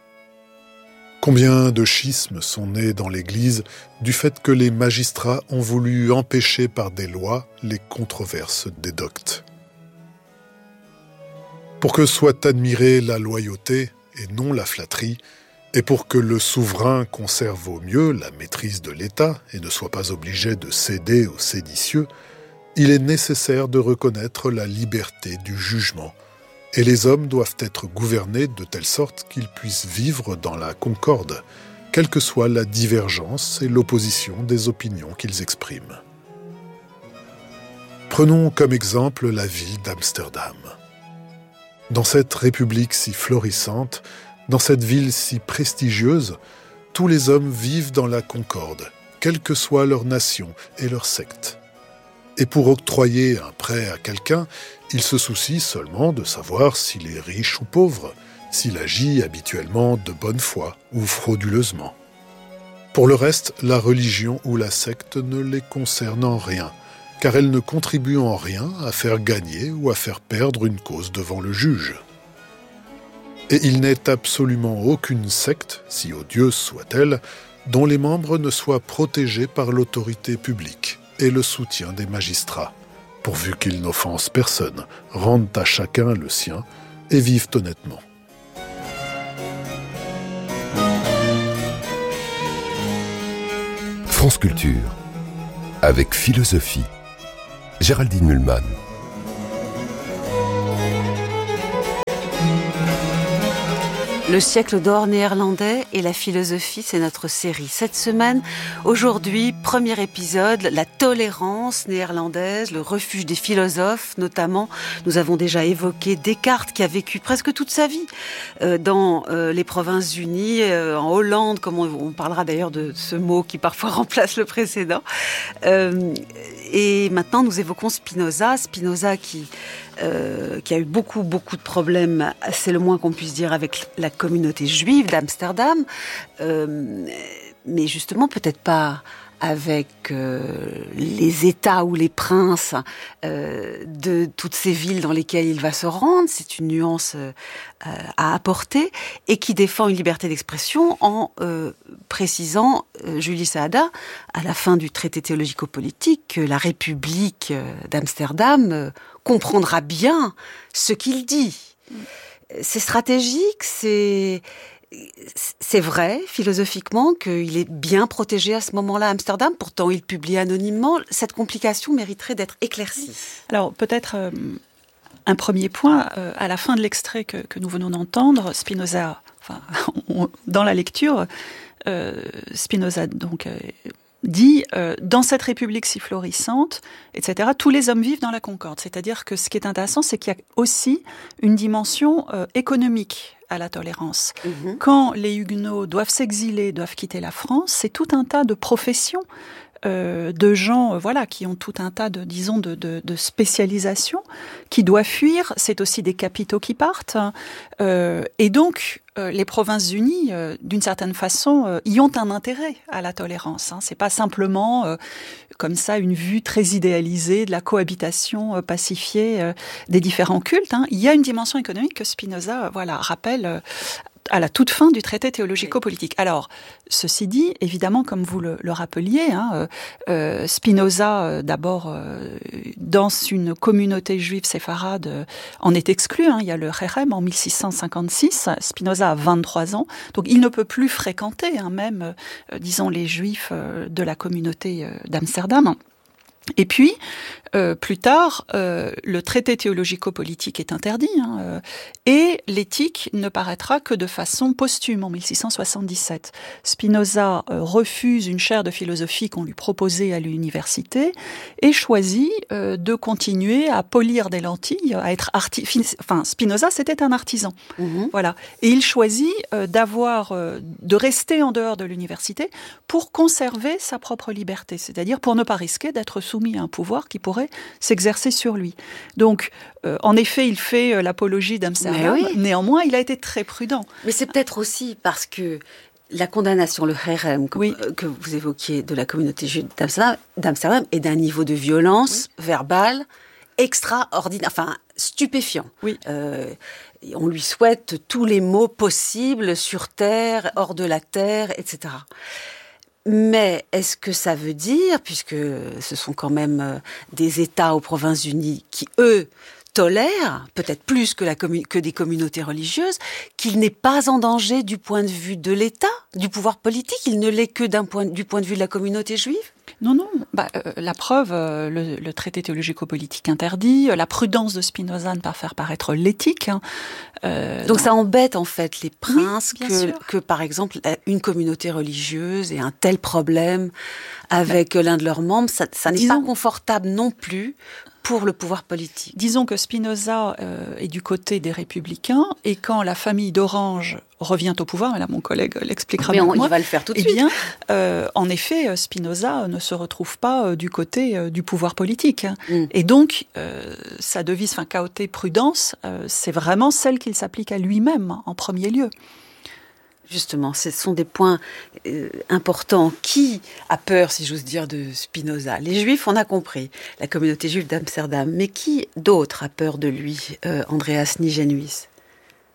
Combien de schismes sont nés dans l'Église du fait que les magistrats ont voulu empêcher par des lois les controverses des doctes. Pour que soit admirée la loyauté et non la flatterie, et pour que le souverain conserve au mieux la maîtrise de l'État et ne soit pas obligé de céder aux séditieux, il est nécessaire de reconnaître la liberté du jugement. Et les hommes doivent être gouvernés de telle sorte qu'ils puissent vivre dans la concorde, quelle que soit la divergence et l'opposition des opinions qu'ils expriment. Prenons comme exemple la ville d'Amsterdam. Dans cette république si florissante, dans cette ville si prestigieuse, tous les hommes vivent dans la concorde, quelle que soit leur nation et leur secte. Et pour octroyer un prêt à quelqu'un, il se soucie seulement de savoir s'il est riche ou pauvre, s'il agit habituellement de bonne foi ou frauduleusement. Pour le reste, la religion ou la secte ne les concerne en rien, car elle ne contribue en rien à faire gagner ou à faire perdre une cause devant le juge. Et il n'est absolument aucune secte, si odieuse soit-elle, dont les membres ne soient protégés par l'autorité publique et le soutien des magistrats, pourvu qu'ils n'offensent personne, rendent à chacun le sien et vivent honnêtement. France Culture, avec philosophie, Géraldine Mühlmann. Le siècle d'or néerlandais et la philosophie, c'est notre série. Cette semaine, aujourd'hui, premier épisode, la tolérance néerlandaise, le refuge des philosophes notamment. Nous avons déjà évoqué Descartes qui a vécu presque toute sa vie euh, dans euh, les Provinces-Unies, euh, en Hollande, comme on, on parlera d'ailleurs de ce mot qui parfois remplace le précédent. Euh, et maintenant, nous évoquons Spinoza, Spinoza qui... Euh, qui a eu beaucoup, beaucoup de problèmes, c'est le moins qu'on puisse dire, avec la communauté juive d'Amsterdam, euh, mais justement peut-être pas avec euh, les États ou les princes euh, de toutes ces villes dans lesquelles il va se rendre. C'est une nuance euh, à apporter, et qui défend une liberté d'expression en euh, précisant, euh, Julie Saada, à la fin du traité théologico-politique, que la République d'Amsterdam euh, comprendra bien ce qu'il dit. C'est stratégique, c'est... C'est vrai, philosophiquement, qu'il est bien protégé à ce moment-là à Amsterdam. Pourtant, il publie anonymement. Cette complication mériterait d'être éclaircie. Alors, peut-être euh, un premier point. Euh, à la fin de l'extrait que, que nous venons d'entendre, Spinoza, enfin, on, dans la lecture, euh, Spinoza donc euh, dit euh, dans cette République si florissante, et cetera. Tous les hommes vivent dans la concorde. C'est-à-dire que ce qui est intéressant, c'est qu'il y a aussi une dimension euh, économique à la tolérance. Mmh. Quand les Huguenots doivent s'exiler, doivent quitter la France, c'est tout un tas de professions, euh, de gens, euh, voilà, qui ont tout un tas de, disons, de, de, de spécialisations, qui doivent fuir. C'est aussi des capitaux qui partent, euh, et donc euh, les Provinces-Unies, euh, d'une certaine façon, euh, y ont un intérêt à la tolérance. Hein. C'est pas simplement euh, comme ça une vue très idéalisée de la cohabitation euh, pacifiée euh, des différents cultes. Hein. Il y a une dimension économique que Spinoza, euh, voilà, rappelle euh, à la toute fin du traité théologico-politique. Alors, ceci dit, évidemment, comme vous le, le rappeliez, hein, euh, Spinoza, euh, d'abord, euh, dans une communauté juive séfarade, euh, en est exclu. Hein. Il y a le Cherem en mille six cent cinquante-six. Spinoza a vingt-trois ans, donc il ne peut plus fréquenter, hein, même, euh, disons, les juifs euh, de la communauté euh, d'Amsterdam. Et puis, euh, plus tard, euh, le traité théologico-politique est interdit, hein, euh, et l'éthique ne paraîtra que de façon posthume en mille six cent soixante-dix-sept. Spinoza euh, refuse une chaire de philosophie qu'on lui proposait à l'université et choisit euh, de continuer à polir des lentilles, à être arti- enfin, Spinoza, c'était un artisan, mmh. Voilà, et il choisit euh, d'avoir, euh, de rester en dehors de l'université pour conserver sa propre liberté, c'est-à-dire pour ne pas risquer d'être soumis à un pouvoir qui pourrait s'exercer sur lui. Donc, euh, en effet, il fait euh, l'apologie d'Amsterdam. Oui. Néanmoins, il a été très prudent. Mais c'est peut-être aussi parce que la condamnation, le Cherem que, oui. euh, que vous évoquiez de la communauté juive d'Amsterdam, d'Amsterdam est d'un niveau de violence oui. verbale extraordinaire, enfin stupéfiant. Oui. Euh, on lui souhaite tous les maux possibles sur terre, hors de la terre, et cetera. Mais est-ce que ça veut dire, puisque ce sont quand même des États aux Provinces-Unies qui, eux, tolèrent, peut-être plus que, la commun- que des communautés religieuses, qu'il n'est pas en danger du point de vue de l'État, du pouvoir politique, il ne l'est que d'un point, du point de vue de la communauté juive ? Non, non. Bah, euh, la preuve, euh, le, le traité théologico-politique interdit, euh, la prudence de Spinoza ne pas faire paraître l'éthique. Hein, euh, Donc non. Ça embête en fait les princes oui, que, que, par exemple, une communauté religieuse ait un tel problème avec bah, l'un de leurs membres. Ça, ça n'est disons, pas confortable non plus pour le pouvoir politique. Disons que Spinoza euh, est du côté des républicains, et quand la famille d'Orange revient au pouvoir, et là mon collègue l'expliquera bien moi, il va le faire tout de eh suite. Bien, euh, en effet, Spinoza ne se retrouve pas euh, du côté euh, du pouvoir politique. Mm. Et donc, euh, sa devise, enfin, Chaoté prudence, euh, c'est vraiment celle qu'il s'applique à lui-même, en premier lieu. Justement, ce sont des points euh, importants. Qui a peur, si j'ose dire, de Spinoza ? Les Juifs, on a compris, la communauté juive d'Amsterdam. Mais qui d'autre a peur de lui, euh, Andreas Nijenius ?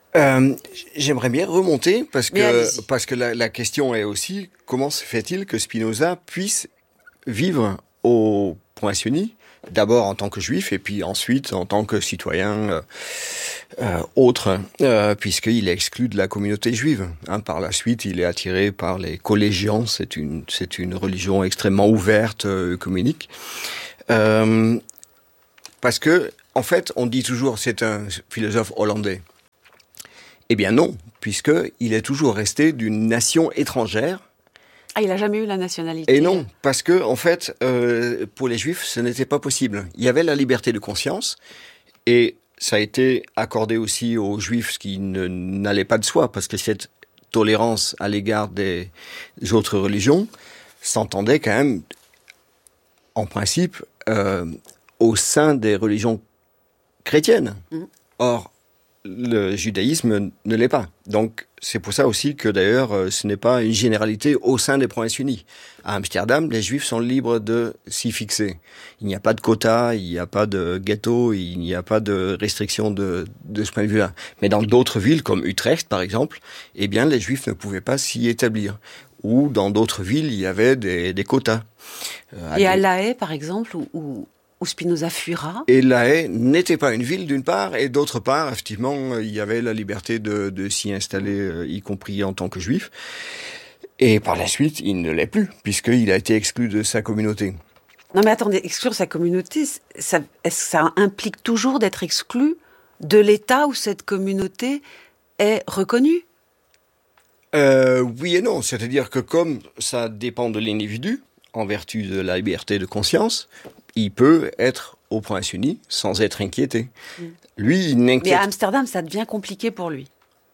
Euh, j'aimerais bien remonter parce que, parce que la, la question est aussi comment se fait-il que Spinoza puisse vivre au Point-Sionie, d'abord en tant que juif et puis ensuite en tant que citoyen euh, euh, autre, euh, puisqu'il est exclu de la communauté juive. Hein, par la suite, il est attiré par les collégiens, c'est une, c'est une religion extrêmement ouverte, euh, œcuménique. Euh, parce que, en fait, on dit toujours c'est un philosophe hollandais. Eh bien non, puisqu'il est toujours resté d'une nation étrangère. Ah, il n'a jamais eu la nationalité. Et non, parce que en fait, euh, pour les Juifs, ce n'était pas possible. Il y avait la liberté de conscience, et ça a été accordé aussi aux Juifs, ce qui ne, n'allait pas de soi, parce que cette tolérance à l'égard des autres religions s'entendait quand même, en principe, euh, au sein des religions chrétiennes. Mmh. Or, le judaïsme ne l'est pas. Donc, c'est pour ça aussi que d'ailleurs, ce n'est pas une généralité au sein des provinces unies. À Amsterdam, les Juifs sont libres de s'y fixer. Il n'y a pas de quota, il n'y a pas de ghetto, il n'y a pas de restriction de, de ce point de vue-là. Mais dans d'autres villes, comme Utrecht par exemple, eh bien, les Juifs ne pouvaient pas s'y établir. Ou dans d'autres villes, il y avait des, des quotas. Euh, Et à des... La Haye, par exemple, où, où... où Spinoza fuira. Et La Haye n'était pas une ville d'une part, et d'autre part, effectivement, il y avait la liberté de, de s'y installer, y compris en tant que juif. Et par la suite, il ne l'est plus, puisqu'il a été exclu de sa communauté. Non mais attendez, exclure sa communauté, ça, est-ce que ça implique toujours d'être exclu de l'État où cette communauté est reconnue ? euh, Oui et non, c'est-à-dire que comme ça dépend de l'individu, en vertu de la liberté de conscience, il peut être au Point-Sionie sans être inquiété. Mmh. Lui, il n'inquiète... Mais à Amsterdam, ça devient compliqué pour lui.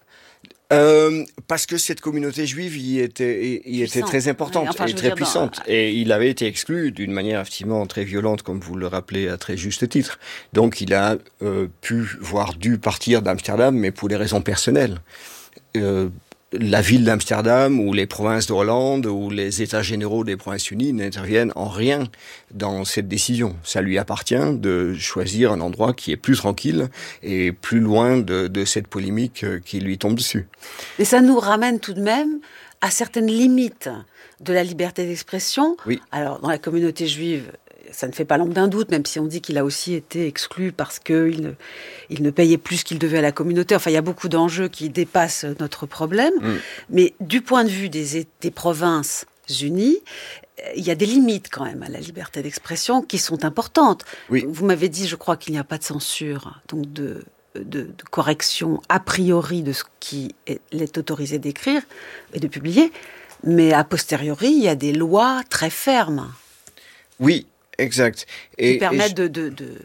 Euh, parce que cette communauté juive y était, y était très importante, ouais, enfin, et très puissante. Dans... Et il avait été exclu d'une manière effectivement très violente, comme vous le rappelez à très juste titre. Donc il a euh, pu, voire dû partir d'Amsterdam, mais pour des raisons personnelles. Euh, La ville d'Amsterdam ou les provinces de Hollande ou les états généraux des provinces unies n'interviennent en rien dans cette décision. Ça lui appartient de choisir un endroit qui est plus tranquille et plus loin de, de cette polémique qui lui tombe dessus. Mais ça nous ramène tout de même à certaines limites de la liberté d'expression. Oui. Alors, dans la communauté juive, ça ne fait pas l'ombre d'un doute, même si on dit qu'il a aussi été exclu parce qu'il ne, il ne payait plus qu'il devait à la communauté. Enfin, il y a beaucoup d'enjeux qui dépassent notre problème. Mm. Mais du point de vue des, des provinces unies, il y a des limites quand même à la liberté d'expression qui sont importantes. Oui. Vous m'avez dit, je crois qu'il n'y a pas de censure, donc de, de, de correction a priori de ce qui est, est autorisé d'écrire et de publier. Mais a posteriori, il y a des lois très fermes. Oui. Exact. Et, qui permettent et je... de, de, de,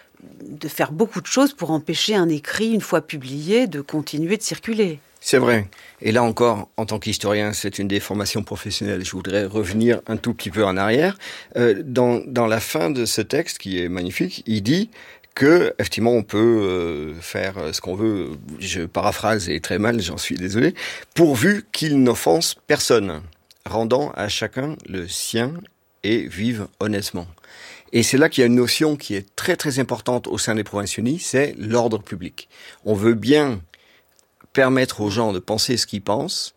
de faire beaucoup de choses pour empêcher un écrit, une fois publié, de continuer de circuler. C'est vrai. Et là encore, en tant qu'historien, c'est une des formations professionnelles. Je voudrais revenir un tout petit peu en arrière. Euh, dans, dans la fin de ce texte, qui est magnifique, il dit que, effectivement, on peut euh, faire ce qu'on veut. Je paraphrase et très mal, j'en suis désolé. Pourvu qu'il n'offense personne, rendant à chacun le sien et vive honnêtement. Et c'est là qu'il y a une notion qui est très très importante au sein des provinces unies, c'est l'ordre public. On veut bien permettre aux gens de penser ce qu'ils pensent,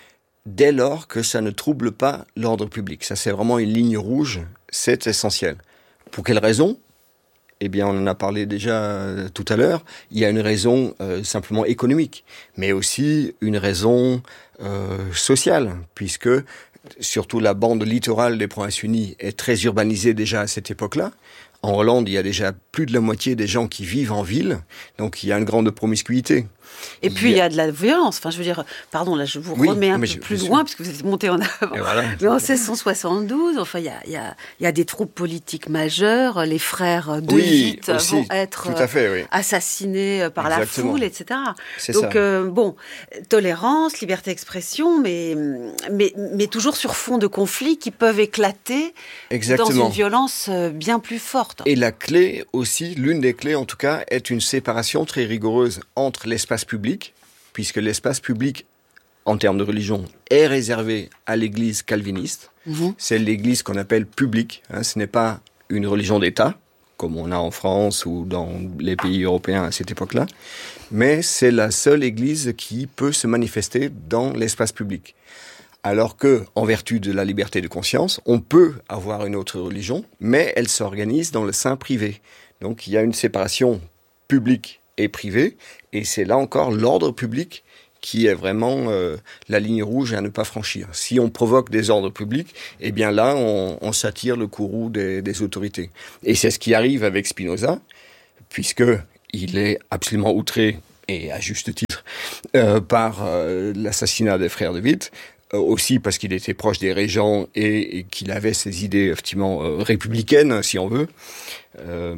dès lors que ça ne trouble pas l'ordre public. Ça, c'est vraiment une ligne rouge, c'est essentiel. Pour quelle raison ? Eh bien, on en a parlé déjà tout à l'heure. Il y a une raison euh, simplement économique, mais aussi une raison euh, sociale, puisque surtout la bande littorale des provinces unies est très urbanisée déjà à cette époque-là. En Hollande, il y a déjà plus de la moitié des gens qui vivent en ville, donc il y a une grande promiscuité. Et puis il y a, il y a de la violence. Enfin, je veux dire, pardon, là, je vous oui, remets un peu je, plus loin, parce que vous êtes monté en avant. Voilà. Mais en seize cent soixante-douze, enfin, il y a, il y a, il y a des troupes politiques majeures. Les frères de oui, Witt vont être fait, oui. assassinés par Exactement. la foule, et cetera. C'est donc, ça. Euh, bon, tolérance, liberté d'expression, mais, mais, mais toujours sur fond de conflits qui peuvent éclater Exactement. dans une violence bien plus forte. Et la clé aussi, l'une des clés en tout cas, est une séparation très rigoureuse entre l'espace public, puisque l'espace public, en termes de religion, est réservé à l'église calviniste. Mmh. C'est l'église qu'on appelle publique. Hein, ce n'est pas une religion d'État, comme on a en France ou dans les pays européens à cette époque-là, mais c'est la seule église qui peut se manifester dans l'espace public. Alors que, en vertu de la liberté de conscience, on peut avoir une autre religion, mais elle s'organise dans le sein privé. Donc il y a une séparation publique et privée, et c'est là encore l'ordre public qui est vraiment euh, la ligne rouge à ne pas franchir. Si on provoque des ordres publics, eh bien là, on, on s'attire le courroux des, des autorités. Et c'est ce qui arrive avec Spinoza, puisque il est absolument outré, et à juste titre, euh, par euh, l'assassinat des frères de Witt, euh, aussi parce qu'il était proche des régents et, et qu'il avait ces idées effectivement euh, républicaines, si on veut. Euh,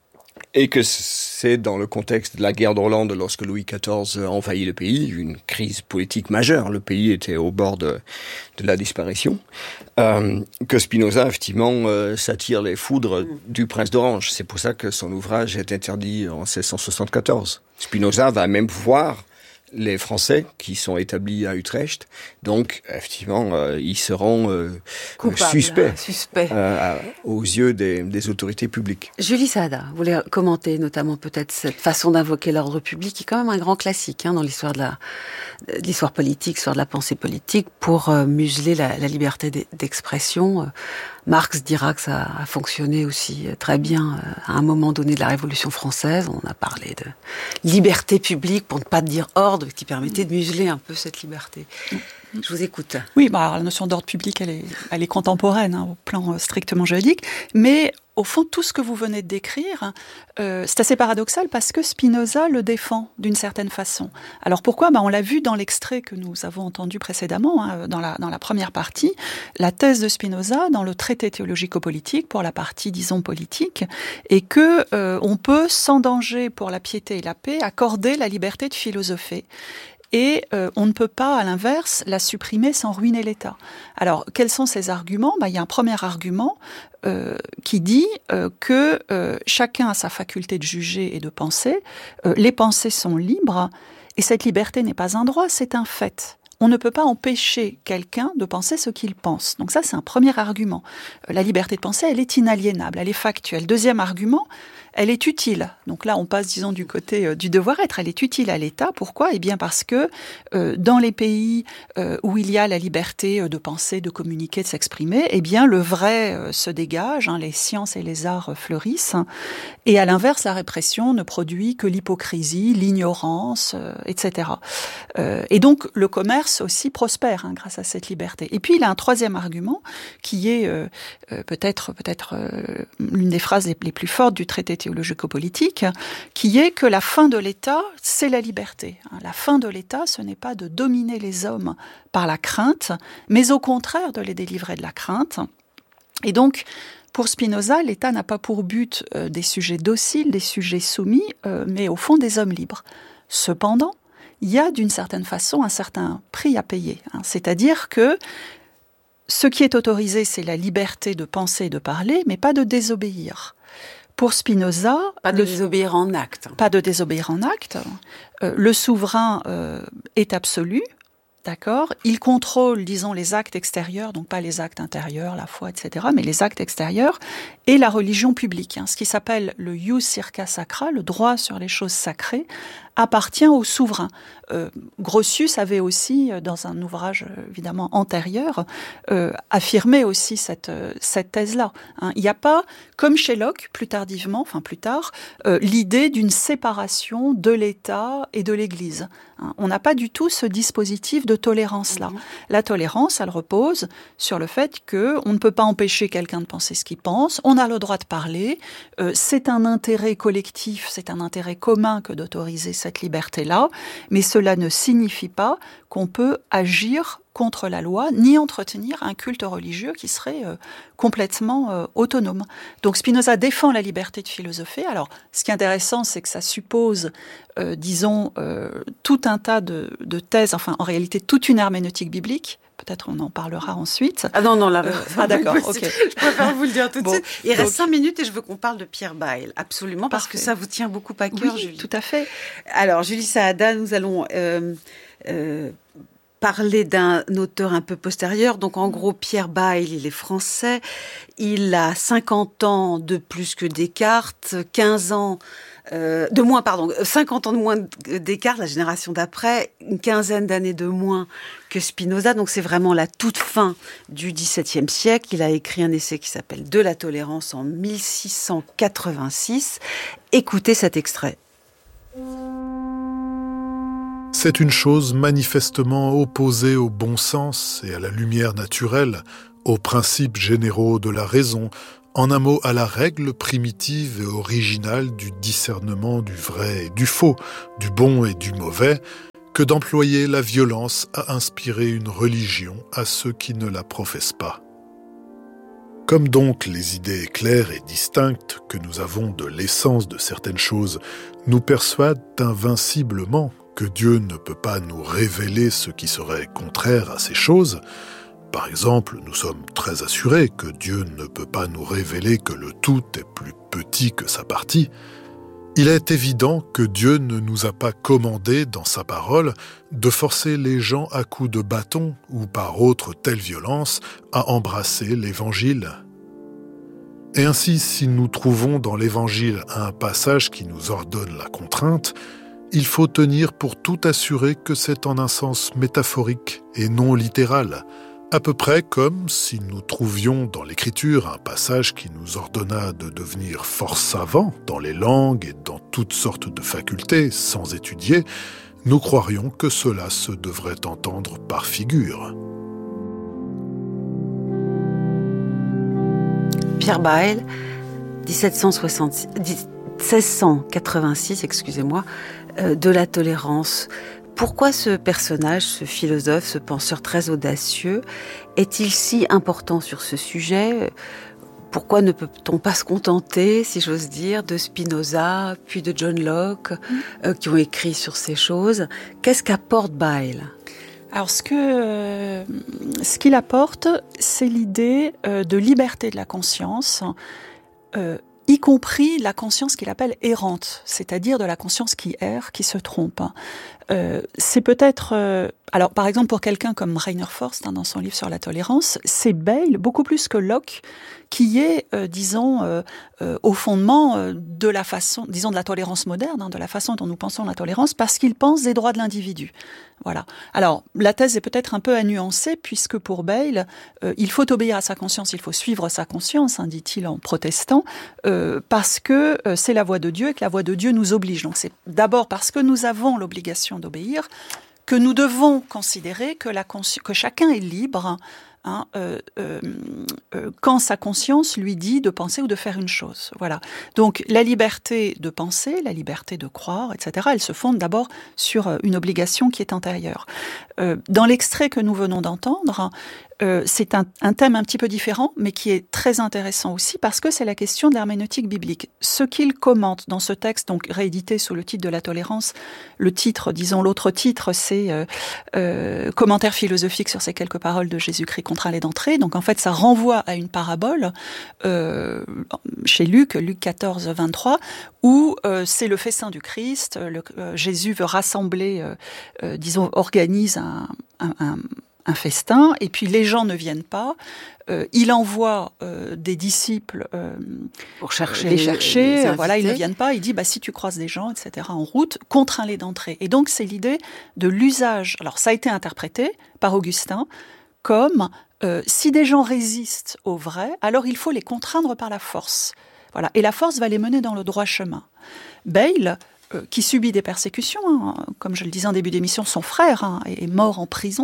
Et que c'est dans le contexte de la guerre d'Hollande, lorsque Louis quatorze envahit le pays, une crise politique majeure, le pays était au bord de, de la disparition, euh, que Spinoza, effectivement, euh, s'attire les foudres du prince d'Orange. C'est pour ça que son ouvrage est interdit en seize cent soixante-quatorze. Spinoza va même voir les Français qui sont établis à Utrecht, donc effectivement, euh, ils seront euh, Coupable, suspects suspect. euh, aux yeux des, des autorités publiques. Julie Saada, vous voulez commenter notamment peut-être cette façon d'invoquer l'ordre public, qui est quand même un grand classique hein, dans l'histoire de, la, de l'histoire politique, l'histoire de la pensée politique, pour euh, museler la, la liberté d'expression. Marx dira que ça a fonctionné aussi très bien à un moment donné de la Révolution française. On a parlé de liberté publique, pour ne pas dire ordre, qui permettait de museler un peu cette liberté. Je vous écoute. Oui, bah, alors, la notion d'ordre public, elle est, elle est contemporaine hein, au plan euh, strictement juridique, mais au fond, tout ce que vous venez de décrire, euh, c'est assez paradoxal parce que Spinoza le défend d'une certaine façon. Alors pourquoi ? Bah, on l'a vu dans l'extrait que nous avons entendu précédemment, hein, dans, la, dans la première partie, la thèse de Spinoza dans le traité théologico-politique, pour la partie, disons, politique, et que euh, on peut, sans danger pour la piété et la paix, accorder la liberté de philosopher. Et euh, on ne peut pas, à l'inverse, la supprimer sans ruiner l'État. Alors, quels sont ces arguments ? Ben, il y a un premier argument euh, qui dit euh, que euh, chacun a sa faculté de juger et de penser. Euh, les pensées sont libres, et cette liberté n'est pas un droit, c'est un fait. On ne peut pas empêcher quelqu'un de penser ce qu'il pense. Donc ça, c'est un premier argument. Euh, la liberté de penser, elle est inaliénable, elle est factuelle. Deuxième argument, elle est utile. Donc là, on passe, disons, du côté euh, du devoir-être. Elle est utile à l'État. Pourquoi ? Eh bien parce que euh, dans les pays euh, où il y a la liberté euh, de penser, de communiquer, de s'exprimer, eh bien le vrai euh, se dégage, hein, les sciences et les arts euh, fleurissent. Et à l'inverse, la répression ne produit que l'hypocrisie, l'ignorance, euh, et cetera. Euh, et donc le commerce aussi prospère hein, grâce à cette liberté. Et puis il a un troisième argument qui est euh, euh, peut-être peut-être euh, l'une des phrases les, les plus fortes du traité théologico-politique, qui est que la fin de l'État, c'est la liberté. La fin de l'État, ce n'est pas de dominer les hommes par la crainte, mais au contraire de les délivrer de la crainte. Et donc, pour Spinoza, l'État n'a pas pour but euh, des sujets dociles, des sujets soumis, euh, mais au fond des hommes libres. Cependant, il y a d'une certaine façon un certain prix à payer. Hein. C'est-à-dire que ce qui est autorisé, c'est la liberté de penser et de parler, mais pas de désobéir. Pour Spinoza... Pas de le, désobéir en acte. Pas de désobéir en acte. Euh, le souverain euh, est absolu, d'accord ? Il contrôle, disons, les actes extérieurs, donc pas les actes intérieurs, la foi, et cetera, mais les actes extérieurs, et la religion publique. Hein, ce qui s'appelle le ius circa sacra, le droit sur les choses sacrées, appartient au souverain. Euh, Grotius avait aussi, dans un ouvrage évidemment antérieur, euh, affirmé aussi cette, cette thèse-là. Hein. Il n'y a pas, comme chez Locke, plus tardivement, enfin plus tard, euh, l'idée d'une séparation de l'État et de l'Église. Hein. On n'a pas du tout ce dispositif de tolérance-là. Mmh. La tolérance, elle repose sur le fait qu'on ne peut pas empêcher quelqu'un de penser ce qu'il pense, on a le droit de parler, euh, c'est un intérêt collectif, c'est un intérêt commun que d'autoriser cette liberté-là, mais cela ne signifie pas qu'on peut agir contre la loi, ni entretenir un culte religieux qui serait euh, complètement euh, autonome. Donc Spinoza défend la liberté de philosopher. Alors, ce qui est intéressant, c'est que ça suppose, euh, disons, euh, tout un tas de, de thèses, enfin, en réalité, toute une herméneutique biblique. Peut-être on en parlera ensuite. Ah non, non, là... Euh, ah d'accord, ok. Je préfère vous le dire tout de bon, suite. Il reste donc, cinq minutes et je veux qu'on parle de Pierre Bayle. Absolument, parce parfait. que ça vous tient beaucoup à cœur, oui, Julie. Tout à fait. Alors, Julie Saada, nous allons... Euh, euh, parler d'un auteur un peu postérieur. Donc, en gros, Pierre Bayle, il est français. Il a cinquante ans de plus que Descartes, quinze ans euh, de moins, pardon, cinquante ans de moins que Descartes, la génération d'après, une quinzaine d'années de moins que Spinoza. Donc, c'est vraiment la toute fin du dix-septième siècle. Il a écrit un essai qui s'appelle « De la tolérance » en mille six cent quatre-vingt-six. Écoutez cet extrait. C'est une chose manifestement opposée au bon sens et à la lumière naturelle, aux principes généraux de la raison, en un mot à la règle primitive et originale du discernement du vrai et du faux, du bon et du mauvais, que d'employer la violence à inspirer une religion à ceux qui ne la professent pas. Comme donc les idées claires et distinctes que nous avons de l'essence de certaines choses nous persuadent invinciblement que Dieu ne peut pas nous révéler ce qui serait contraire à ces choses. Par exemple, nous sommes très assurés que Dieu ne peut pas nous révéler que le tout est plus petit que sa partie. Il est évident que Dieu ne nous a pas commandé dans sa parole de forcer les gens à coups de bâton ou par autre telle violence à embrasser l'Évangile. Et ainsi, si nous trouvons dans l'Évangile un passage qui nous ordonne la contrainte, il faut tenir pour tout assurer que c'est en un sens métaphorique et non littéral, à peu près comme si nous trouvions dans l'Écriture un passage qui nous ordonna de devenir fort savants dans les langues et dans toutes sortes de facultés sans étudier, nous croirions que cela se devrait entendre par figure. Pierre Bayle, dix-sept cent soixante-six, seize cent quatre-vingt-six, excusez-moi, euh, de la tolérance. Pourquoi ce personnage, ce philosophe, ce penseur très audacieux, est-il si important sur ce sujet ? Pourquoi ne peut-on pas se contenter, si j'ose dire, de Spinoza, puis de John Locke, euh, qui ont écrit sur ces choses ? Qu'est-ce qu'apporte Bayle ? Alors, ce que euh, ce qu'il apporte, c'est l'idée euh, de liberté de la conscience, euh, y compris la conscience qu'il appelle errante, c'est-à-dire de la conscience qui erre, qui se trompe. Euh, c'est peut-être... Euh, alors, par exemple, pour quelqu'un comme Rainer Forst, hein, dans son livre sur la tolérance, c'est Bayle, beaucoup plus que Locke, qui est, euh, disons, euh, euh, au fondement euh, de la façon, disons, de la tolérance moderne, hein, de la façon dont nous pensons la tolérance, parce qu'il pense des droits de l'individu. Voilà. Alors, la thèse est peut-être un peu à nuancer, puisque pour Bayle, euh, il faut obéir à sa conscience, il faut suivre sa conscience, hein, dit-il en protestant, euh, parce que euh, c'est la voix de Dieu et que la voix de Dieu nous oblige. Donc c'est d'abord parce que nous avons l'obligation d'obéir que nous devons considérer que, la consci- que chacun est libre, hein, euh, euh, euh, quand sa conscience lui dit de penser ou de faire une chose. Voilà. Donc la liberté de penser, la liberté de croire, et cetera, elle se fonde d'abord sur une obligation qui est antérieure. Euh, dans l'extrait que nous venons d'entendre, Euh, c'est un, un thème un petit peu différent, mais qui est très intéressant aussi, parce que c'est la question de l'herméneutique biblique. Ce qu'il commente dans ce texte, donc réédité sous le titre de la tolérance, le titre, disons l'autre titre, c'est euh, euh, commentaire philosophique sur ces quelques paroles de Jésus-Christ contre aller d'entrée. Donc en fait, ça renvoie à une parabole euh, chez Luc, Luc quatorze, vingt-trois, où euh, c'est le festin du Christ. Le, euh, Jésus veut rassembler, euh, euh, disons, organise un, un, un un festin, et puis les gens ne viennent pas. Euh, il envoie euh, des disciples euh, pour chercher, les chercher. Les voilà, ils ne viennent pas. Il dit, bah, si tu croises des gens, et cetera, en route, contrains-les d'entrer. Et donc, c'est l'idée de l'usage. Alors, ça a été interprété par Augustin comme euh, si des gens résistent au vrai, alors il faut les contraindre par la force. Voilà. Et la force va les mener dans le droit chemin. Bayle, euh, qui subit des persécutions, hein, comme je le disais en début d'émission, son frère hein, est mort en prison.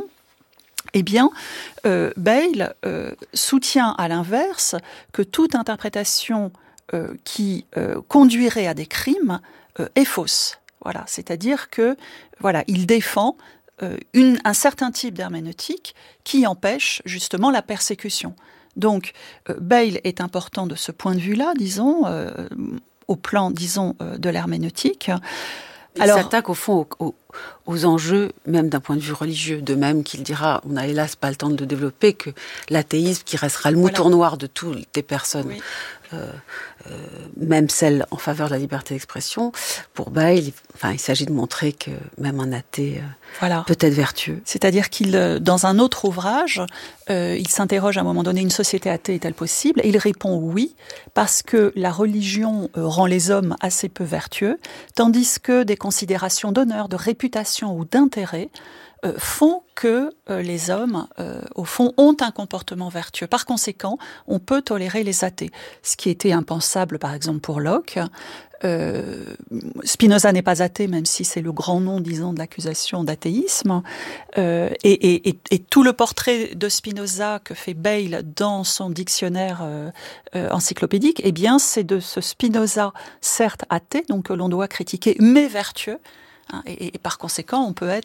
Eh bien, euh, Bayle euh, soutient à l'inverse que toute interprétation euh, qui euh, conduirait à des crimes euh, est fausse. Voilà, c'est-à-dire que voilà, il défend euh, une, un certain type d'herméneutique qui empêche justement la persécution. Donc, euh, Bayle est important de ce point de vue-là, disons, euh, au plan, disons, euh, de l'herméneutique. Il Alors, s'attaque au fond aux, aux, aux enjeux, même d'un point de vue religieux, de même qu'il dira, on n'a hélas pas le temps de le développer, que l'athéisme qui restera le mouton voilà. noir de toutes les personnes oui. euh, euh, même celle en faveur de la liberté d'expression, pour Bayle, il, enfin, il s'agit de montrer que même un athée euh, voilà. peut être vertueux. C'est-à-dire qu'il, dans un autre ouvrage, euh, il s'interroge à un moment donné, une société athée est-elle possible ? Et il répond oui, parce que la religion euh, rend les hommes assez peu vertueux, tandis que des considérations d'honneur, de réputation ou d'intérêt Euh, font que euh, les hommes, euh, au fond, ont un comportement vertueux. Par conséquent, on peut tolérer les athées. Ce qui était impensable, par exemple, pour Locke. Euh, Spinoza n'est pas athée, même si c'est le grand nom, disons, de l'accusation d'athéisme. Euh, et, et, et, et tout le portrait de Spinoza que fait Bayle dans son dictionnaire euh, euh, encyclopédique, eh bien, c'est de ce Spinoza, certes athée, donc que l'on doit critiquer, mais vertueux. Et, et, et par conséquent, on peut être